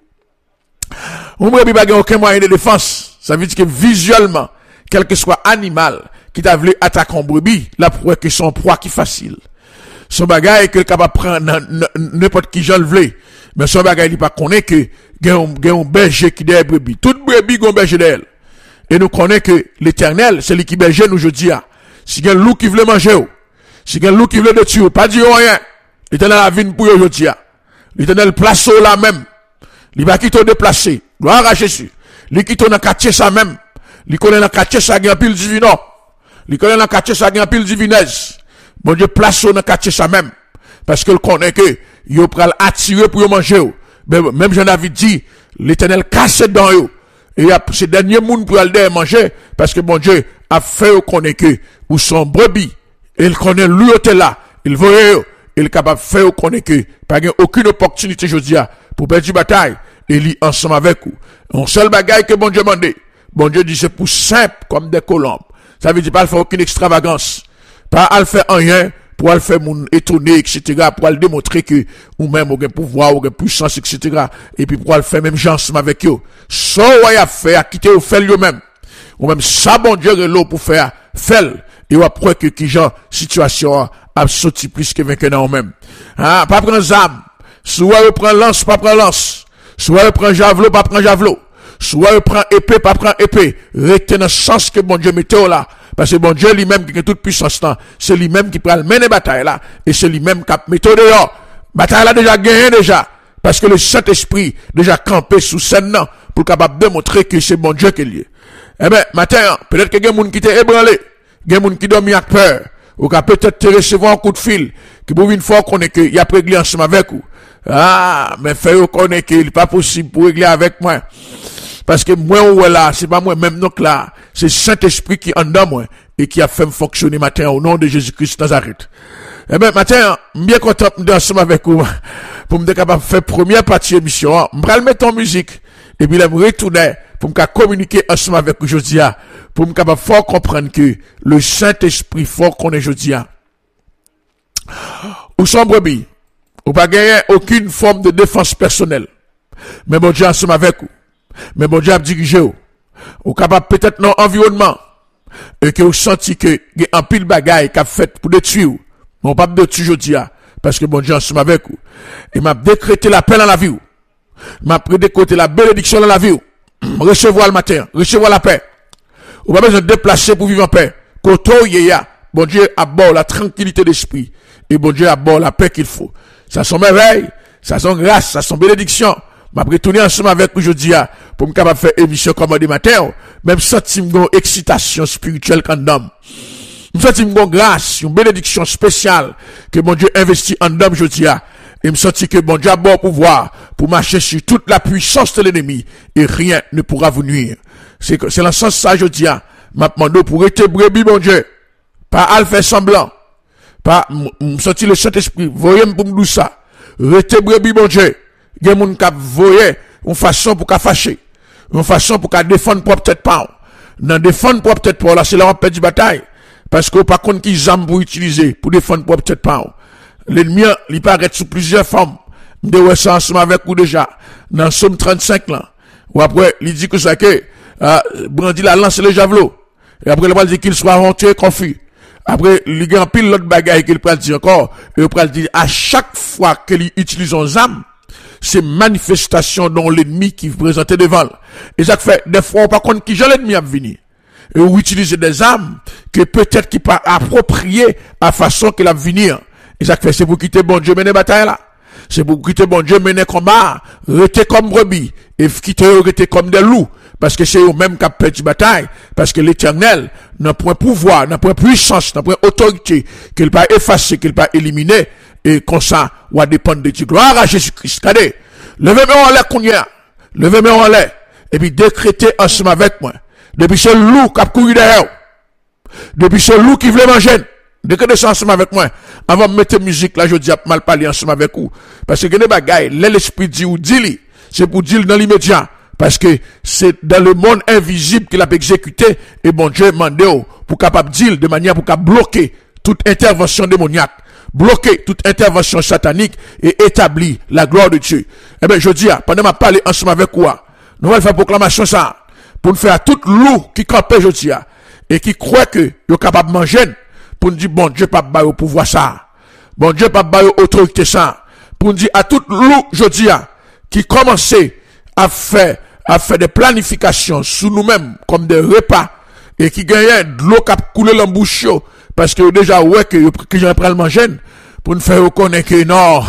Brebis bagé aucun moyen de défense. Ça veut dire que visuellement, quel que soit animal qui t'a voulu attaquer un brebis, la proie que son proie qui facile. Son bagage que capable prendre n'importe qui j'en le mais son bagage il pas connaît que gen un berger qui derrière brebis. Toute brebis gon berger d'elle. Et nous connaît que l'Éternel, c'est lui qui berger nous jeudi a. Si gen loup qui veut manger, si quelqu'un loup qui veut de tuer, pas dire rien. L'Éternel a vu pour aujourd'hui. L'Éternel place là même. Il va quitter déplacer. Il va arracher sur. Il quitte dans quartier ça même. Il connaît dans quartier ça gagne pile divino. Il connaît dans quartier ça gagne pile divinesse. Bon Dieu place dans quartier ça même. Parce qu'il connaît que il pral attirer pour manger. Même Jean-David dit, l'Éternel casse dans eux. Et ces derniers moun pour aller manger parce que bon Dieu a fait connaître que ou son brebis. Il connaît lui était là, il voyait, il est capable de faire connaître que pas aucune opportunité aujourd'hui pour perdre une bataille, et il est ensemble avec vous. Un seul bagaille que bon Dieu m'a dit, bon Dieu dit c'est pour simple comme des colombes. Ça veut dire pas faire aucune extravagance, pas à le faire rien pour le faire moun étonner, etc., pour le démontrer que ou même ou un pouvoir, ou une puissance, etc., et puis pour le faire même gens ensemble avec eux. Ça ouais à faire, à quitter ou faire lui-même. Ou même ça bon Dieu est là pour faire, et après que qui genre situation a sauté plus que 20 ans même. Pas prendre zam. Soit prend lance, pas prend lance. Soit prend javelot, pas prend javelot. Soit prend épée, pas prend épée. Restez dans le sens que bon Dieu mette là. Parce que bon Dieu lui-même qui a toute puissance là, c'est lui-même qui prend mener bataille là, et c'est lui-même qui a mette dehors. Bataille là déjà gagné déjà. Parce que le Saint-Esprit déjà campé sous scène là, pour capable démontrer que c'est bon Dieu qui est lié. Eh ben, matin, peut-être que quelqu'un qui t'est ébranlé. Il y a des gens qui dorment avec peur, ou qui peut-être te recevoir un coup de fil, qui pour une fois qu'on est que, il y a réglé ensemble avec vous. Mais fait connaître qu'il n'est pas possible pour régler avec moi. Parce que moi, ou là, c'est pas moi même, donc là, c'est Saint-Esprit qui est en dedans moi, et qui a fait me fonctionner matin au nom de Jésus-Christ Nazareth. Eh ben, matin, bien content de ensemble avec vous, pour me capable de faire première partie de l'émission, je vais mettre en musique, et puis là, je me retourner, pour me communiquer ensemble avec vous aujourd'hui, pour me capable fort comprendre que le Saint-Esprit fort qu'on est aujourd'hui. Ou sans brebis, ou pas gagner aucune forme de défense personnelle. Mais bon Dieu ensemble avec vous. Mais bon Dieu a dirigé vous. Ou capable peut-être dans l'environnement. Et que vous sentez que il y a un pile bagaille qui a fait pour détruire vous. Mais on pas de tuer aujourd'hui. Parce que bon Dieu ensemble avec vous. Et m'a décrété la paix dans la vie. M'a décrété la bénédiction dans la vie. Recevoir le matin, recevoir la paix. Ou pas besoin de déplacer pour vivre en paix. Koto yéya, bon Dieu aborde la tranquillité d'esprit. Et bon Dieu aborde la paix qu'il faut. Ça son merveille, ça son grâce, ça son bénédiction. M'a retourné ensemble avec aujourd'hui pour me capable faire émission comme des matins. Même senti une excitation spirituelle quand d'homme. Me senti une grâce, une bénédiction spéciale que mon Dieu investit en homme aujourd'hui. Et me senti que bon Dieu a bon pouvoir pour marcher sur toute la puissance de l'ennemi et rien ne pourra vous nuire. C'est dans le sens ça je dis, m'a demandé pour être brebis bon Dieu, pas à le faire semblant, pas me senti le Saint-Esprit, voyez pour me dire ça, rete brebis bon Dieu, gen moun k'ap voye une façon pour qu'a fâcher, une façon pour qu'a défendre propre tête pas, dans défendre propre tête pas là c'est là on perd du bataille, parce que pas contre qui zam pour utiliser pour défendre propre tête pas. L'ennemi, il paraît sous plusieurs formes. De ouais ça ensemble avec vous déjà. Dans Somme 35 là. Ou après, il dit que ça que, brandi la lance et le javelot. Et après, il va dire qu'il soit honteux et confus. Après, il y a un pile l'autre bagaille qu'il peut dire encore. Et il peut dire à chaque fois qu'il utilise un âme, c'est manifestation dans l'ennemi qui présentait devant. Et ça fait, des fois, on pas compte qui j'ai l'ennemi à venir. Et ou utiliser des armes que peut-être qui pas appropriées à façon qu'il a venir. Et ça fait, c'est pour quitter bon Dieu mener bataille là. C'est pour quitter bon Dieu mener combat, rester comme brebis, et quitter rester comme des loups. Parce que c'est eux même qui ont perdu bataille. Parce que l'Éternel n'a point pouvoir, n'a point puissance, n'a point autorité, qu'il pas effacer, qu'il pas éliminer. Et comme ça, on va dépendre de Dieu. Gloire à Jésus-Christ. Regardez. Levez-moi en l'air, qu'on y a. Levez-moi en l'air. Et puis décrétez ensemble avec moi. Depuis ce loup qui a couru derrière. Depuis ce loup qui voulait manger. Décrétez ça ensemble avec moi. Avant de mettre musique là, je dis à mal parler ensemble avec vous. Parce que il y a des bagailles, l'esprit dit ou dit, c'est pour dire dans l'immédiat. Parce que c'est dans le monde invisible qu'il a exécuté. Et bon Dieu demandé pour capable dire de manière pour capable bloquer toute intervention démoniaque. Bloquer toute intervention satanique et établir la gloire de Dieu. Eh bien, je dis, pendant ma parler ensemble avec vous, nous allons faire proclamation ça. Pour nous faire à tout loup qui campait, je dis, et qui croit que est capable de manger, pour nous dire, bon Dieu, pas de pouvoir ça. Bon Dieu, pas de autorité ça. Pour nous dire à tout loup, je dis, qui commençait à faire des planifications sous nous-mêmes, comme des repas, et qui gagnait de l'eau qui a coulé dans la bouche, parce que déjà, ouais, que j'en prends le manger, pour nous faire reconnaître que non,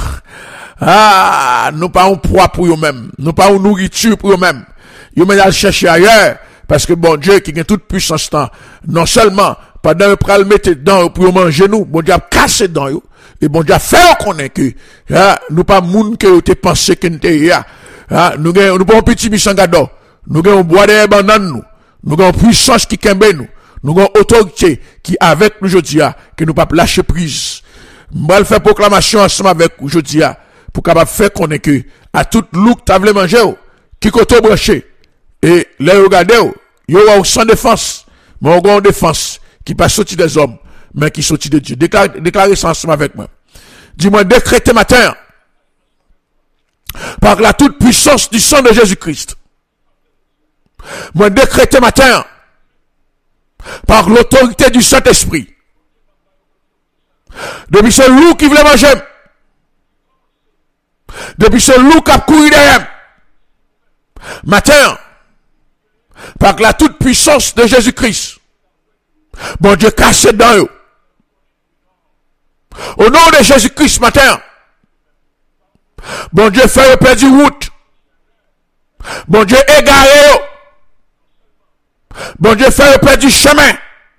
nous pas un poids pour eux-mêmes, nous pas une nourriture pour eux-mêmes. Ils vont aller chercher ailleurs, parce que bon Dieu, qui a toute puissance, non seulement, pendant que pral mettre dedans pour manger nous, bon Dieu a cassé dedans, et bon Dieu a fait reconnaître que, nous pas moun que te pensé que nous t'es nous pas un petit bisangado, nous avons bois des bananes nous avons puissance qui kembe nous avons autorité qui avec nous aujourd'hui, que nous pas lâcher prise. Moi, faire proclamation ensemble avec vous aujourd'hui, pour capable faire connaître que, à tout loup que t'as voulu manger, qui côté branché, et les regarder, il y aura sans défense, mais on a une défense, qui pas sorti des hommes, mais qui sorti de Dieu. Déclarez ça ensemble avec moi. Dis-moi, décrétez matin, par la toute puissance du sang de Jésus-Christ. Moi, décrétez matin, par l'autorité du Saint-Esprit. Depuis ce loup qui voulait manger. Depuis ce loup qui a couru derrière. Matin, par la toute puissance de Jésus-Christ. Bon Dieu, cassé dans eux. Au nom de Jésus-Christ, matin. Bon Dieu, fait perdre route. Bon Dieu, égaré. Bon Dieu, fait perdre chemin.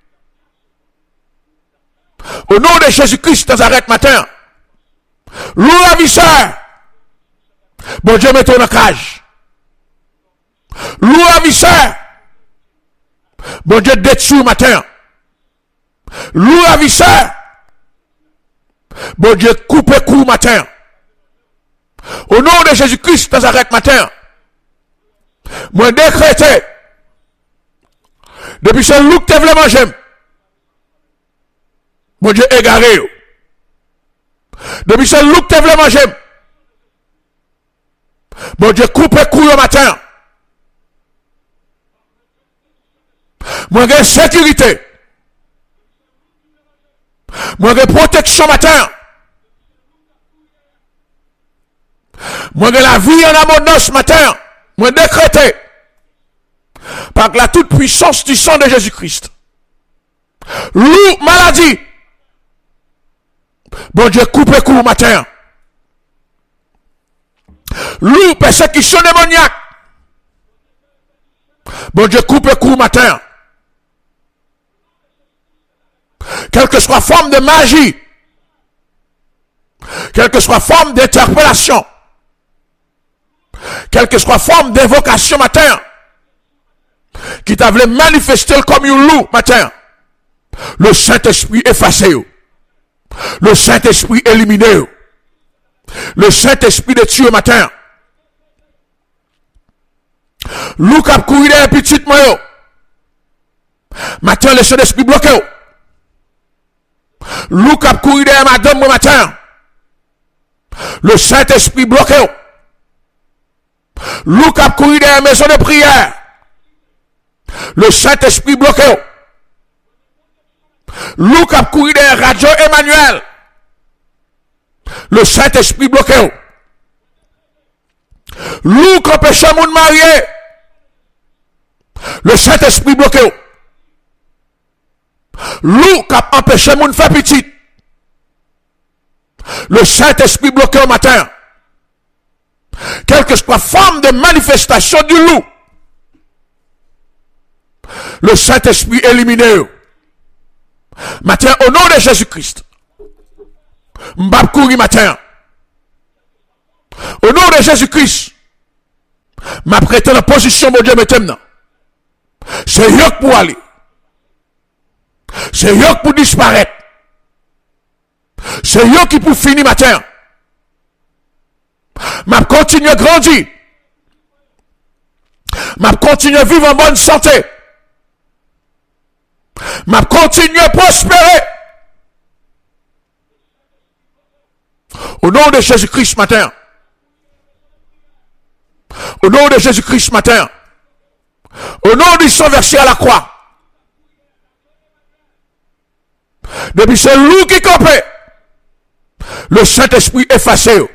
Au nom de Jésus-Christ, Nazareth matin. Loup ravisseur. Bon Dieu, mets-toi dans la cage. Loup ravisseur. Bon Dieu, détruit matin. Loup ravisseur. Bon Dieu, coupe cou matin. Au nom de Jésus-Christ, Nazareth matin. Moi décrété. Depuis ce loup que tu voulais manger. Mon Dieu, égaré. Depuis ce loup que tu voulais manger. Mon Dieu, coupe cou le matin. Moi, j'ai sécurité. Moi, j'ai protection matin. Moi, j'ai la vie en abondance matin. Moi, décrété. Par la toute puissance du sang de Jésus-Christ. Loup, maladie. Bon Dieu, coupe cou matin. Loup, persécution démoniaque. Bon Dieu, coupe cou matin. Quelle que soit forme de magie, quelle que soit forme d'interpellation, quelle que soit forme d'invocation matin, qui t'a voulu manifester comme un loup matin, le Saint-Esprit effacé, le Saint-Esprit éliminé, le Saint-Esprit de Dieu matin, loup qui a couru d'un petit moyen, matin le Saint-Esprit bloqué, loup qui a couru d'un madame matin, le Saint-Esprit bloqué, loup qui a couru d'un maison de prière, le Saint-Esprit bloqué. Loup qui a couru des radio Emmanuel. Le Saint-Esprit bloqué. Loup qui empêche moun marier. Le Saint-Esprit bloqué. Loup qui empêche moun faire petit. Le Saint-Esprit bloqué au matin. Quelle que soit forme de manifestation du loup. Le Saint-Esprit éliminé. Matin, au nom de Jésus-Christ. M'bap courir matin. Au nom de Jésus-Christ. M'a prêté la position, mon Dieu, maintenant. C'est yok pour aller. C'est yok pour disparaître. C'est yok qui pour finir matin. M'a continué à grandir. M'a continué à vivre en bonne santé. M'a continué à prospérer. Au nom de Jésus-Christ matin. Au nom de Jésus-Christ matin. Au nom du sang versé à la croix. Depuis ce loup qui campait. Le Saint-Esprit effacé.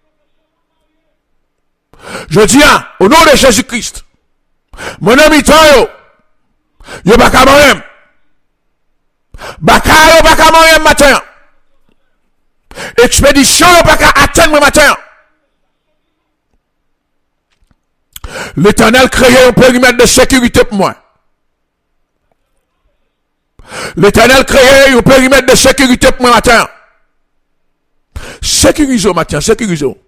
Je dis, au nom de Jésus-Christ. Mon ami Toyo. Yo baka moyen. Baka yo baka moyen matin. Expédition yo baka atteindre matin. L'Éternel créait un périmètre de sécurité pour moi. L'Éternel créait un périmètre de sécurité pour moi matin. Sécurisez matin, sécurisez.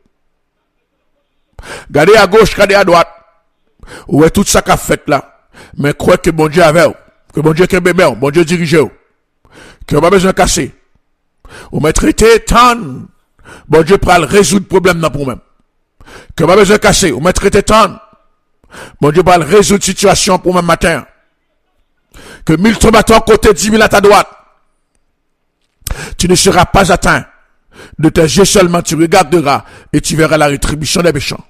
Gardez à gauche, gardez à droite. Où est tout ça qu'a fait là. Mais croyez que bon Dieu avait. Que bon Dieu est bébé, bon Dieu dirige. Que vous pas besoin de casser. Vous me traitez tant. Bon Dieu pourra résoudre le problème dans pour même. Que vous pas besoin de casser. Vous me traitez tant. Bon Dieu pourra résoudre la situation pour même matin. Que 1000 tombent à ton côté, 10 000 à ta droite. Tu ne seras pas atteint. De tes yeux seulement tu regarderas et tu verras la rétribution des méchants.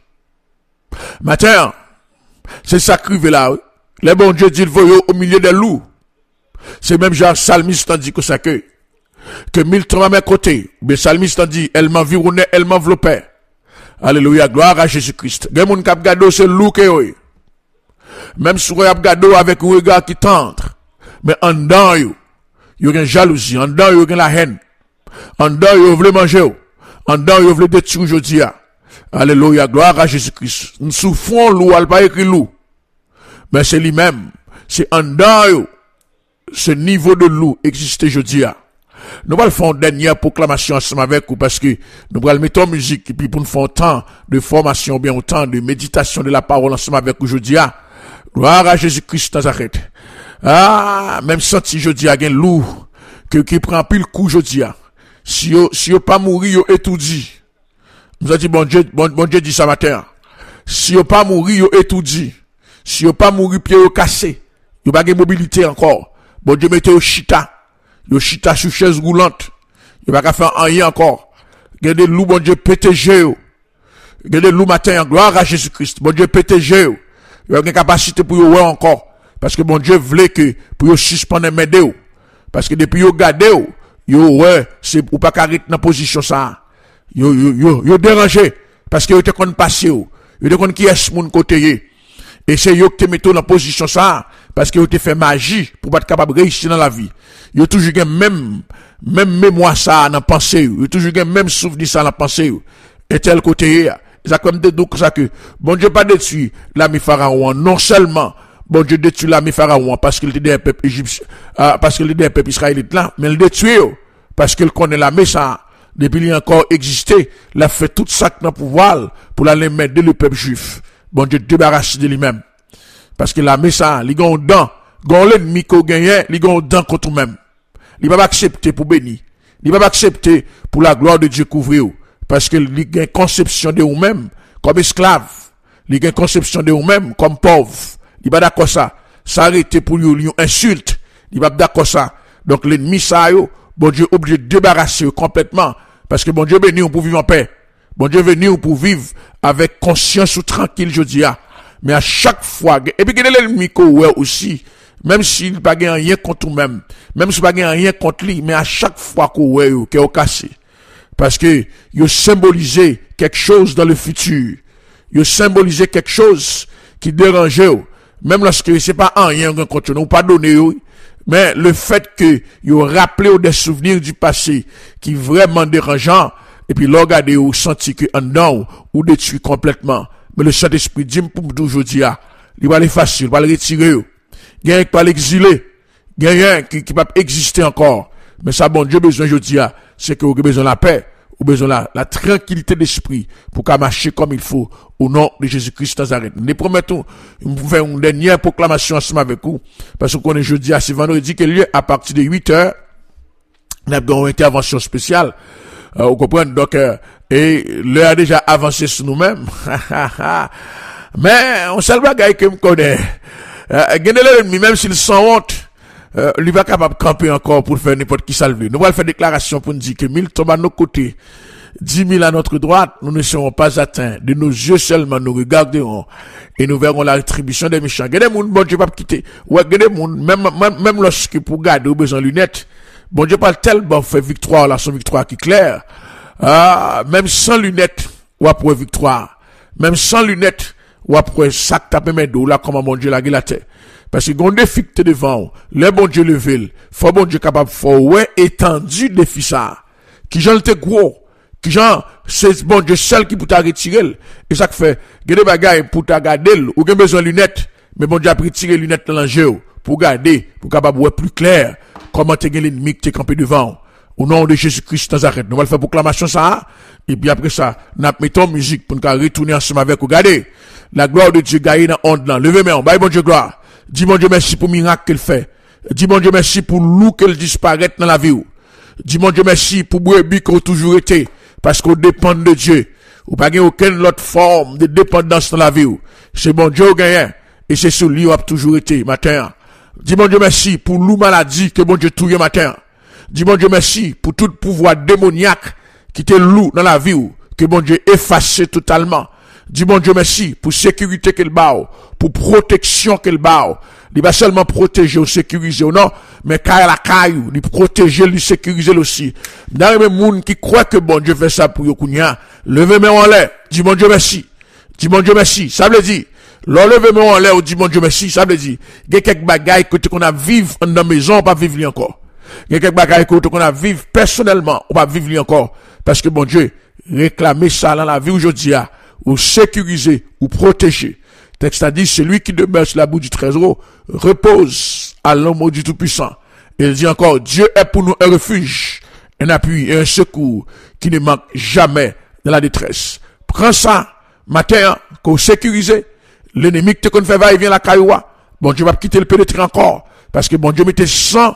Matin, c'est ça qui arrive là. Le bon Dieu dit, il voyait au milieu des loups. C'est même genre Salmiste dit que ça que 1000 tombent à mes côtés. Mais Salmiste dit, elle m'environnait, elle m'enveloppait. Alléluia, gloire à Jésus-Christ. Gen moun k'ap gado c'est loup que yo. Même si vous avez gado avec un regard qui tendre. Mais en dedans yo, yo gen jalousie, en dedans yo gen la haine. En dedans yo vle manger. En dedans yo vle détruire aujourd'hui. Alléluia, gloire à Jésus-Christ. Nous souffrons loup, elle pas écrit loup. Mais c'est lui-même. C'est en dedans yo. Ce niveau de loup existe aujourd'hui. Nous allons faire une dernière proclamation ensemble avec vous parce que nous allons mettre en musique et puis pour nous faire autant de formation, bien autant de méditation de la parole ensemble avec vous aujourd'hui. Gloire à Jésus-Christ Nazareth. Ah, même si je dis à un loup qui prend pile coup aujourd'hui. Si yo pas mourir, yo étoudi. Nous a dit bon Dieu dit ça matin. Si yo pas mourir, yo étoudi. Si yo pas mourir, pied yo cassé. Yo pas de mobilité encore. Bon Dieu mette au chita. Yo chita sur chaise roulante. Yo pas faire rien encore. Gardez loup, bon Dieu pétégé yo. Gardez loup matin, gloire à Jésus-Christ. Bon Dieu pétégé yo. Yo a une capacité pour yo ouais encore. Parce que bon Dieu voulait que pour yo suspendre m'aider yo. Parce que depuis yo gardé yo ouais, c'est pour pas carrer dans position ça. Yo dérangé parce que yo te konn passer yo. Yo te konn qui est moun côté. Et c'est yo qui te mette dans position ça parce que yo te fait magie pour pas être capable de réussir dans la vie. Yo toujours gen même mémoire ça dans pensée yo. Yo toujours gen même souvenir ça dans pensée yo. Et tel côté ça comme de donc ça que bon Dieu pas détruit l'armée pharaon non seulement bon Dieu détruit l'armée pharaon parce qu'il était des peuples égyptiens parce qu'il était des peuples israélites là mais il détruit parce qu'il connaît l'armée ça depuis il a encore existé il a fait tout ça dans pouvoir pour aller mettre le peuple juif bon Dieu débarrasse de lui-même parce que l'armée ça il gon dent gon l'ennemi ko gagné il gon dent contre lui-même il va pas accepter pour bénir il va pas accepter pour la gloire de Dieu couvrir parce que il a une conception de vous-même comme esclave il a une conception de vous-même comme pauvre il va d'accord ça arrêter pour lui insulte il va d'accord ça donc l'ennemi ça yo bon Dieu obligé de débarrasser complètement parce que bon Dieu venu pour vivre en paix bon Dieu venu pour vivre avec conscience ou tranquille je dis mais à chaque fois et puis l'ennemi ouais aussi même s'il pas gagne rien contre même s'il pas gagne rien contre lui mais à chaque fois qu'on ouais qu'il est cassé parce que il symbolisé quelque chose dans le futur yo symboliser quelque chose qui dérangeait ou. Même lorsque c'est pas rien contre nous, pas donné ou. Mais le fait que yo rappelé des souvenirs du passé qui vraiment dérangeant, et puis regardez ou senti que en dedans ou détruit complètement. Mais le Saint-Esprit dit pour toujours dire, il va aller facile, il va le retirer. Il y a un qui va l'exiler. Il y a un qui va exister encore. Mais ça, bon Dieu, besoin, je dis, c'est que vous avez besoin de la paix, ou besoin de la tranquillité d'esprit pour qu'à marcher comme il faut au nom de Jésus-Christ Nazareth. Nous promettons, nous faire une dernière proclamation ensemble avec vous, parce qu'on est jeudi à ce vendredi qui est lieu à partir de 8h. Nous avons une intervention spéciale. Vous comprenez? Donc, et l'heure a déjà avancé sur nous-mêmes. Mais, on sait le bagage que me connaît. L'ennemi, même s'il sans honte, il va capable de camper encore pour faire n'importe qui salver. Nous allons faire déclaration pour nous dire que 1000 tombent à nos côtés, 10 000 à notre droite, nous ne serons pas atteints. De nos yeux seulement, nous regarderons et nous verrons la rétribution des méchants. Regardez moun, bon Dieu pas quitter. Ouais, regardez moun, même lorsque pour garder, ou besoin de lunettes, bon Dieu pas tellement fait victoire, là, son victoire qui est claire. Même sans lunettes, ou après victoire. Même sans lunettes, ou après sac taper mes dos, là, comment bon Dieu l'a la terre. Parce que quand défi que devant, le bon Dieu levé, faut bon Dieu capable, faut ouais, étendu défi ça. Qui j'en te gros, qui j'en, c'est bon Dieu seul qui peut t'a retirer. Et ça fait, il y a des bagailles pour t'a garder, ou bien besoin de lunettes, mais bon Dieu a pris tirer lunettes dans l'enjeu, pour garder, pour capable ouais plus clair, comment t'es l'ennemi qui t'es campé devant. Au nom de Jésus-Christ Nazareth. Nous allons faire proclamation ça, et puis après ça, nous mettons musique pour nous retourner ensemble avec vous. Regardez, la gloire de Dieu gagne dans l'onde là. Levez main, bye bon Dieu gloire. Dis mon Dieu merci pour le miracle qu'il fait. Dis mon Dieu merci pour loup qu'elle disparaît dans la vie. Dis mon Dieu merci pour brebis qu'on toujours été. Parce qu'on dépend de Dieu. Ou pas aucune autre forme de dépendance dans la vie. C'est bon Dieu gagne. Et c'est sur lui où a toujours été matin. Dis mon Dieu merci pour loup maladie que bon Dieu touille matin. Dis mon Dieu merci pour tout pouvoir démoniaque qui te loue dans la vie. Que bon Dieu efface totalement. Dis mon Dieu merci pour sécurité qu'elle bat, pour protection qu'elle bat. Il va seulement protéger ou sécuriser ou non, mais car la caillou, il protéger, il sécuriser aussi. Dans les gens qui croient que bon Dieu fait ça pour Yokunya, levez-moi en l'air, dis mon Dieu merci. Dis mon Dieu merci, ça veut dire, levez-moi en l'air ou dis mon Dieu merci, ça veut dire, il y a quelques bagailles que qu'on a vivre dans la maison, on pas vivre encore. Il y a quelques bagailles que qu'on a vivre personnellement, on pas vivre encore. Parce que bon Dieu, réclamer ça dans la vie aujourd'hui, ou sécuriser, ou protéger. Texte a dit, celui qui demeure sur la boue du trésor repose à l'ombre du Tout-Puissant. Il dit encore, Dieu est pour nous un refuge, un appui et un secours qui ne manque jamais dans la détresse. Prends ça, matin, qu'on sécurise, l'ennemi qui te fait va et vient la cailloua. Bon Dieu va quitter le pénétrer encore, parce que bon Dieu mettait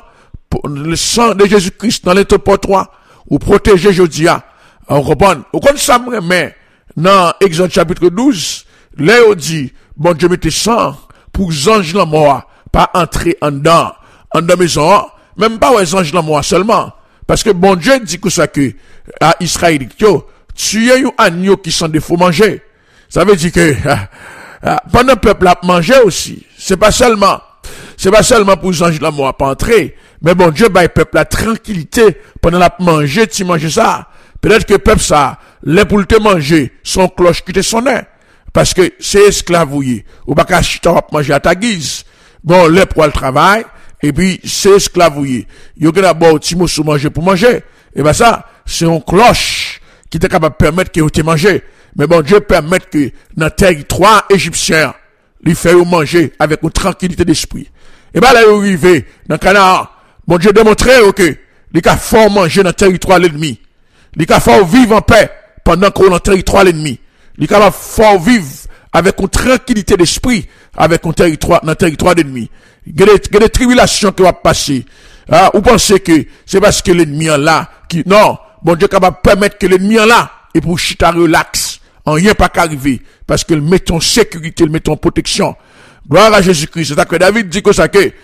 le sang de Jésus-Christ dans l'interpotoir, ou protéger Jodia. On reprend, au compte ça, mais, dans Exode chapitre 12, là, on dit, bon Dieu mettez sang pour les anges la mort, pas entrer en dedans maison, même pas les anges la mort seulement. Parce que bon Dieu dit que ça que, à Israël, tu es un agneau qui s'en défaut manger. Ça veut dire que, pendant le peuple a mangé aussi. C'est pas seulement pour les anges la mort pas entrer, mais bon Dieu, bah, le peuple a tranquillité pendant la manger, tu manges ça. Peut-être que le peuple ça, les pour te manger, son cloche qui te sonne. Parce que c'est esclavouillé. Ou pas qu'à manger à ta guise. Bon, les pour le travail, et puis c'est esclavouillé. Il y a d'abord petit mot sous manger pour manger. Et ben ça, c'est une cloche qui est capable de permettre que tu manger. Mais bon Dieu permet que dans le territoire égyptien, il fait manger avec une tranquillité d'esprit. Et ben là, il est arrivé dans le Canaan. Bon Dieu démontrait que il a fort manger dans le territoire de l'ennemi. Il a fort vivre en paix pendant qu'on est dans le territoire de l'ennemi. Il est capable fort vivre avec une tranquillité d'esprit, avec un territoire, dans le territoire d'ennemi. Il y a des tribulations qui vont passer. Vous pensez que c'est parce que l'ennemi est là, non, bon Dieu est capable de permettre que l'ennemi est là, et pour chita relax, en rien pas qu'arriver, parce qu'il met en sécurité, il met en protection. Gloire à Jésus-Christ. C'est ça que David dit que ça que,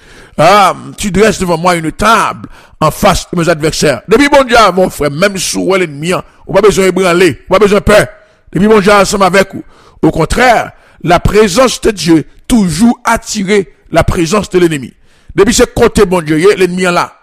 tu dresses devant moi une table en face de mes adversaires. Depuis bon Dieu, mon frère, même sous l'ennemi, on n'a pas besoin de branler, on n'a pas besoin de peur. Depuis bon Dieu, ensemble avec vous. Au contraire, la présence de Dieu toujours attirer la présence de l'ennemi. Depuis ce côté bon Dieu, l'ennemi est là.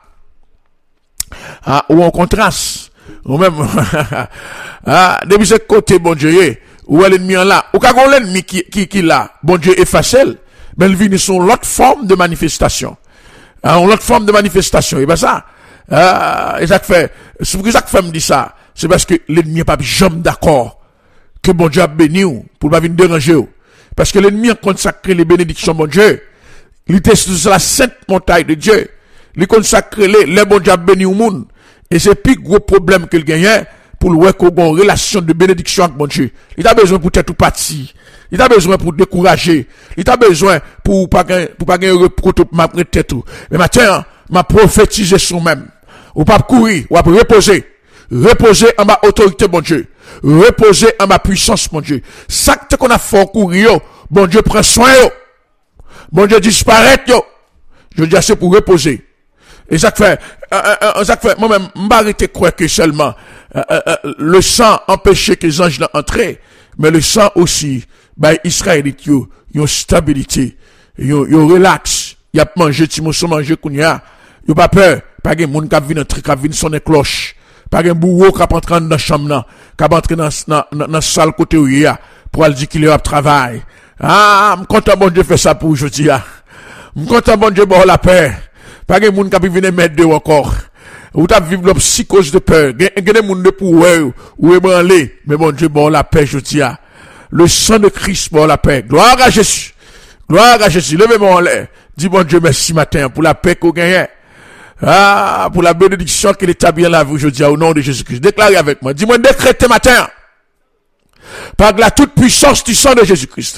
Ou en contraste. Ou même, depuis ce côté bon Dieu, ou l'ennemi en là, ou quand l'ennemi qui là, bon Dieu efface, mais il vient sur l'autre forme de manifestation. L'autre forme de manifestation, et ben ça, et ça fait, c'est pour ça que me dit ça, c'est parce que l'ennemi n'est pas jamais d'accord que bon Dieu a béni ou, pour pas venir déranger ou. Parce que l'ennemi a consacré les bénédictions bon Dieu. Il était sur la sainte montagne de Dieu. Il consacré les bon Dieu a béni au monde. Et c'est plus gros problème qu'il gagne pour le voir qu'on a une relation de bénédiction avec bon Dieu. Il a besoin pour être tout parti. Il a besoin pour décourager. Il a besoin pour pas gagner ma tête tout. Mais maintenant, m'a prophétisé sur même. Ou pas courir, ou pas reposer. Reposer en ma autorité, bon Dieu. Reposer en ma puissance, mon Dieu. Ça que qu'on a fait courir, bon Dieu prend soin, yo. Bon Dieu disparaît, yo. Je dis assez pour reposer. Et ça fait, moi-même, m'arrêter quoi que seulement, le sang empêchait que les anges n'entraient, mais le sang aussi, Israélite, yo stabilité, yo relax, y a mangé, ti mousso manger kounya, yo pas peur, pas gen moun k'ap vin entrer, k'ap vin sonner cloche. Pas un bourreau qui va entrer dans la chambre, qui va entrer dans la salle côté où il y a, pour aller dire qu'il est au travail. Ah, m'content bon Dieu fait ça pour aujourd'hui. M'content bon Dieu bon la paix. Pas un monde qui va venir mettre dehors encore. Ou t'as vivre la psychose de peur. Gen moun de pour ou ébranler. Mais bon Dieu bon la paix aujourd'hui. Le sang de Christ bon la paix. Gloire à Jésus. Gloire à Jésus. Levez-moi en l'air. Dis bon Dieu merci matin pour la paix qu'on gagne. Ah, pour la bénédiction qu'il établit en la vie aujourd'hui, au nom de Jésus-Christ. Déclarez avec moi. Dis-moi, décrétez matin. Par la toute puissance du sang de Jésus-Christ.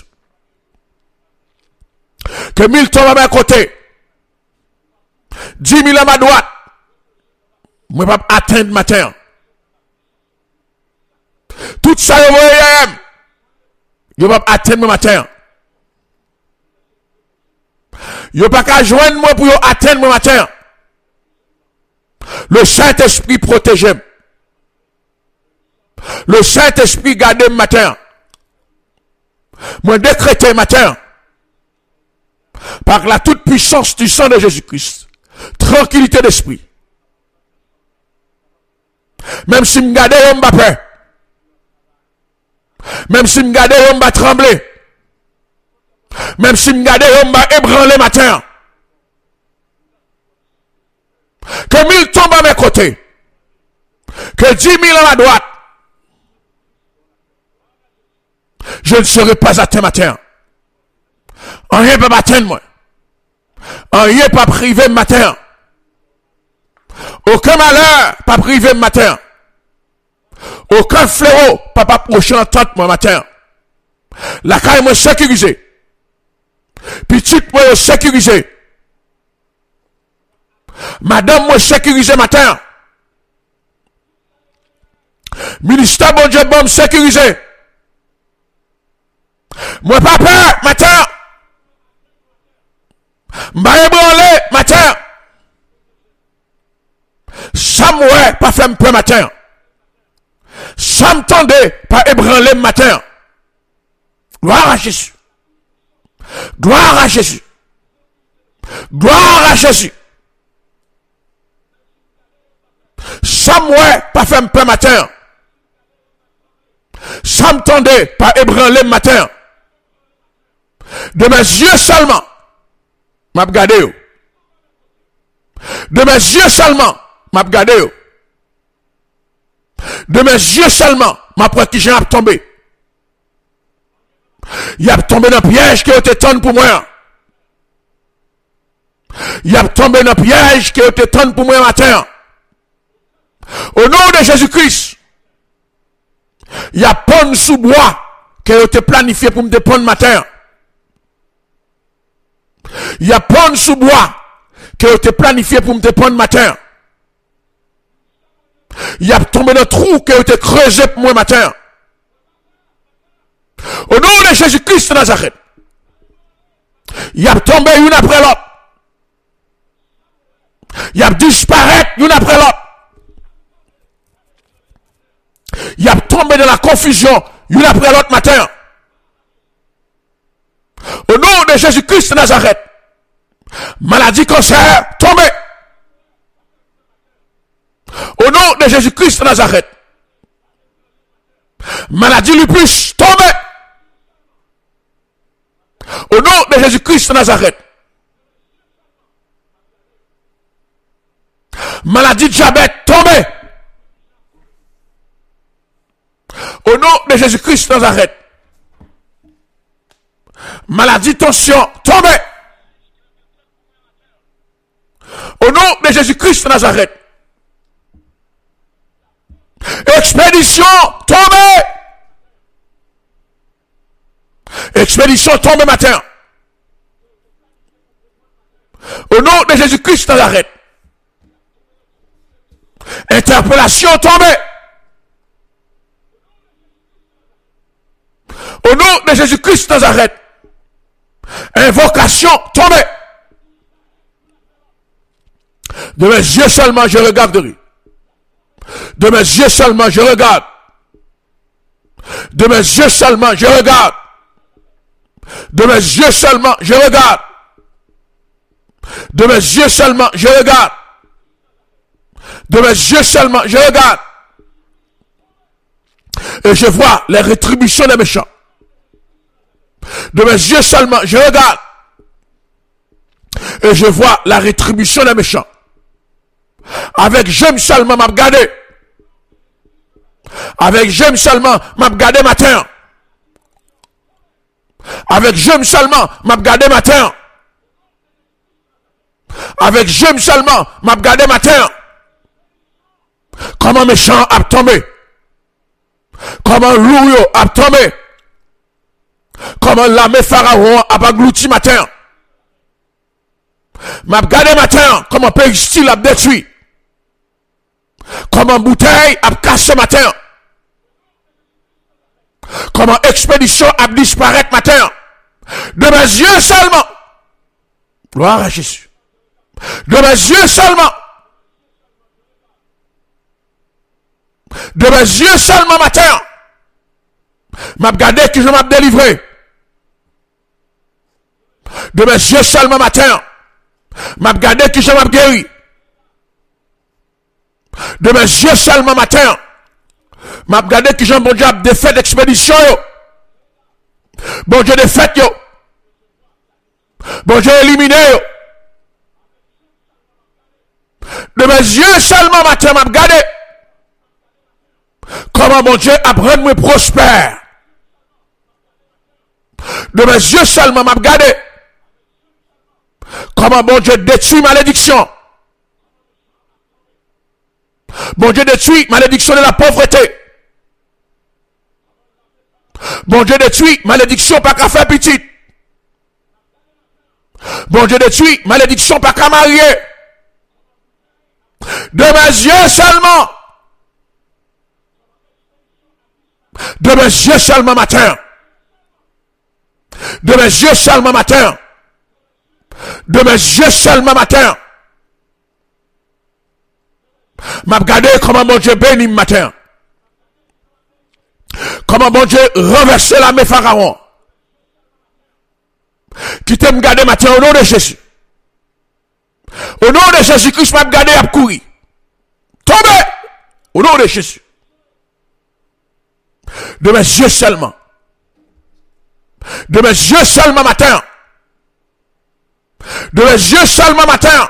Que 1000 tombent à mes côtés. 10 000 à ma droite. Moi, pas atteindre matin. Tout ça, je vais pas atteindre matin. Je pas qu'à joindre moi pour atteindre mon matin. Le Saint-Esprit protège. Le Saint-Esprit garde le matin. Moi décréter matin. Par la toute puissance du sang de Jésus-Christ. Tranquillité d'esprit. Même si me garde, on va peur. Même si me garde, on va trembler. Même si me garde, on va ébranler matin. Que 1000 tombent à mes côtés. Que 10 000 à ma droite. Je ne serai pas atteint matin. Rien pas m'atteindre moi. Rien pas privé matin. Aucun malheur pas privé matin. Aucun fléau pas approché en tente moi matin. La caille moi sécurisée. Petite moi sécurisée. Madame, moi, sécurisé matin. Ministère, bon Dieu, bon, sécurisé. Moi, pas peur, matin. M'a ébranlé, matin. Ça m'ouait, pas fait peur, matin. Ça m'tendait, pas ébranlé, matin. Gloire à Jésus. Gloire à Jésus. Gloire à Jésus. Samuel, pas fait un peu matin. Ça m'tendait, pas ébranlé matin. De mes yeux seulement, m'a regardé. De mes yeux seulement, m'a regardé. De mes yeux seulement, m'a pris qui j'ai tombé. Il a tombé dans le piège qui était tendu pour moi. Il a tombé dans le piège qui était tendu pour moi matin. Au nom de Jésus-Christ, il y a pont sous bois qui a été planifié pour me dépendre matin. Il y a pont sous bois qui a été planifié pour me dépendre matin. Il y a tombé dans le trou qui a été creusé pour moi matin. Au nom de Jésus-Christ de Nazareth, il y a tombé une après l'autre. Il y a disparu une après l'autre. Il a tombé dans la confusion, une après l'autre matin. Au nom de Jésus-Christ de Nazareth, maladie, cancer, tombé. Au nom de Jésus-Christ de Nazareth, maladie lupus, tombé. Au nom de Jésus-Christ de Nazareth. Maladie de diabète, tombez. Au nom de Jésus-Christ de Nazareth. Maladie de tension, tombez. Au nom de Jésus-Christ de Nazareth. Expédition, tombez. Expédition, tombez matin. Au nom de Jésus-Christ de Nazareth. Interpellation, tombez. Au nom de Jésus-Christ de Nazareth. Invocation, tombez. De mes yeux seulement, je regarde. De mes yeux seulement, je regarde. De mes yeux seulement, je regarde. De mes yeux seulement, je regarde. De mes yeux seulement, je regarde. De mes yeux seulement, je regarde. Et je vois les rétributions des méchants. De mes yeux seulement, je regarde. Et je vois la rétribution des méchants. Avec j'aime seulement m'a regardé. Avec j'aime seulement m'a regardé matin. Avec j'aime seulement m'a regardé matin. Avec j'aime seulement m'a regardé matin. Comment méchant a tombé. Comment loup a tombé. Comment l'armée pharaon a aglouti matin. M'a regardé matin comment péristyle a détruit. Comment bouteille a cassé matin. Comment expédition a disparu matin. De mes yeux seulement. Gloire à Jésus. De mes yeux seulement. De mes yeux seulement matin. M'a regardé que je m'a délivré. De mes yeux seulement matin. M'a regardé que je m'a guéri. De mes yeux seulement matin. M'a regardé que j'ai bon Dieu des fêtes d'expédition yo. Bon Dieu des fêtes yo. Bon Dieu éliminé yo. De mes yeux seulement matin m'a regardé. Comment mon Dieu apprend moi prospère. De mes yeux seulement m'a regardé. Comment mon Dieu détruit malédiction. Bon Dieu détruit malédiction de la pauvreté. Bon Dieu détruit malédiction par qu'à faire petit. Bon Dieu détruit malédiction par qu'à marier. De mes yeux seulement. De mes yeux seulement matin. De mes yeux seulement matin. De mes yeux seulement matin. M'a regardé comment mon Dieu bénit matin. Comment mon Dieu renverse l'armée pharaon. Qui t'aime garder matin au nom de Jésus. Au nom de Jésus-Christ, m'a regardé à courir. Tombez au nom de Jésus. De mes yeux seulement. De mes yeux seulement matin. De mes yeux seulement matin.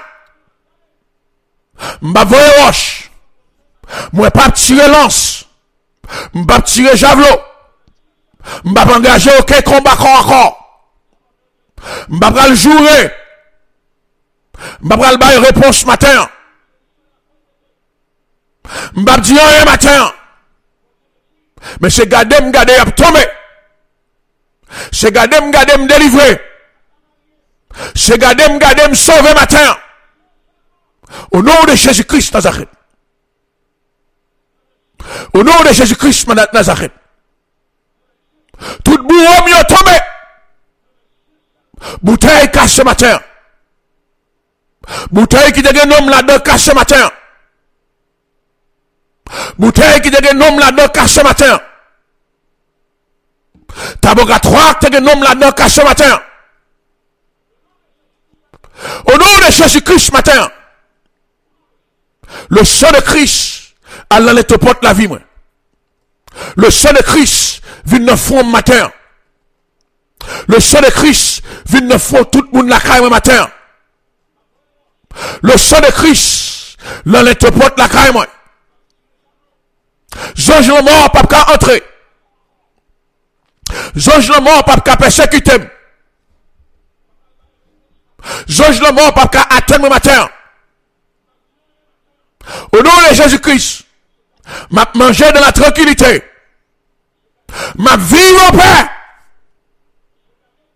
M'a voyé roche. Moi pas tirer lance. M'a tirer javelot. M'a pas engagé aucun combat encore. M'a pas le jouer. M'a pas le bail réponse matin. M'a dit rien matin. Mais c'est garder à tomber. C'est garder me délivrer. C'est garder me sauver matin. Au nom de Jésus-Christ Nazareth. Au nom de Jésus-Christ Nazareth. Tout bourreau mieux tombé. Bouteille casse ce matin. Bouteille qui devient homme là-dedans casse ce matin. Bouteille qui devient homme là-dedans casse ce matin. Tabogatoire qui devient homme là-dedans casse ce matin. Au nom de Jésus-Christ matin. Le sang de Christ, Allah te porte la vie, moi. Le sang de Christ vient dans le front matin. Le sang de Christ vient de fond tout le monde la caille matin. Le sang de Christ, l'en porte la caille moi. Zonge le mort, pas qu'à entrer. Zonge le mort, pas qu'à persécuter. Zonge le mort, pas qu'à atteindre matin. Au nom de Jésus-Christ, m'a mangé dans la tranquillité. M'a vivre en paix.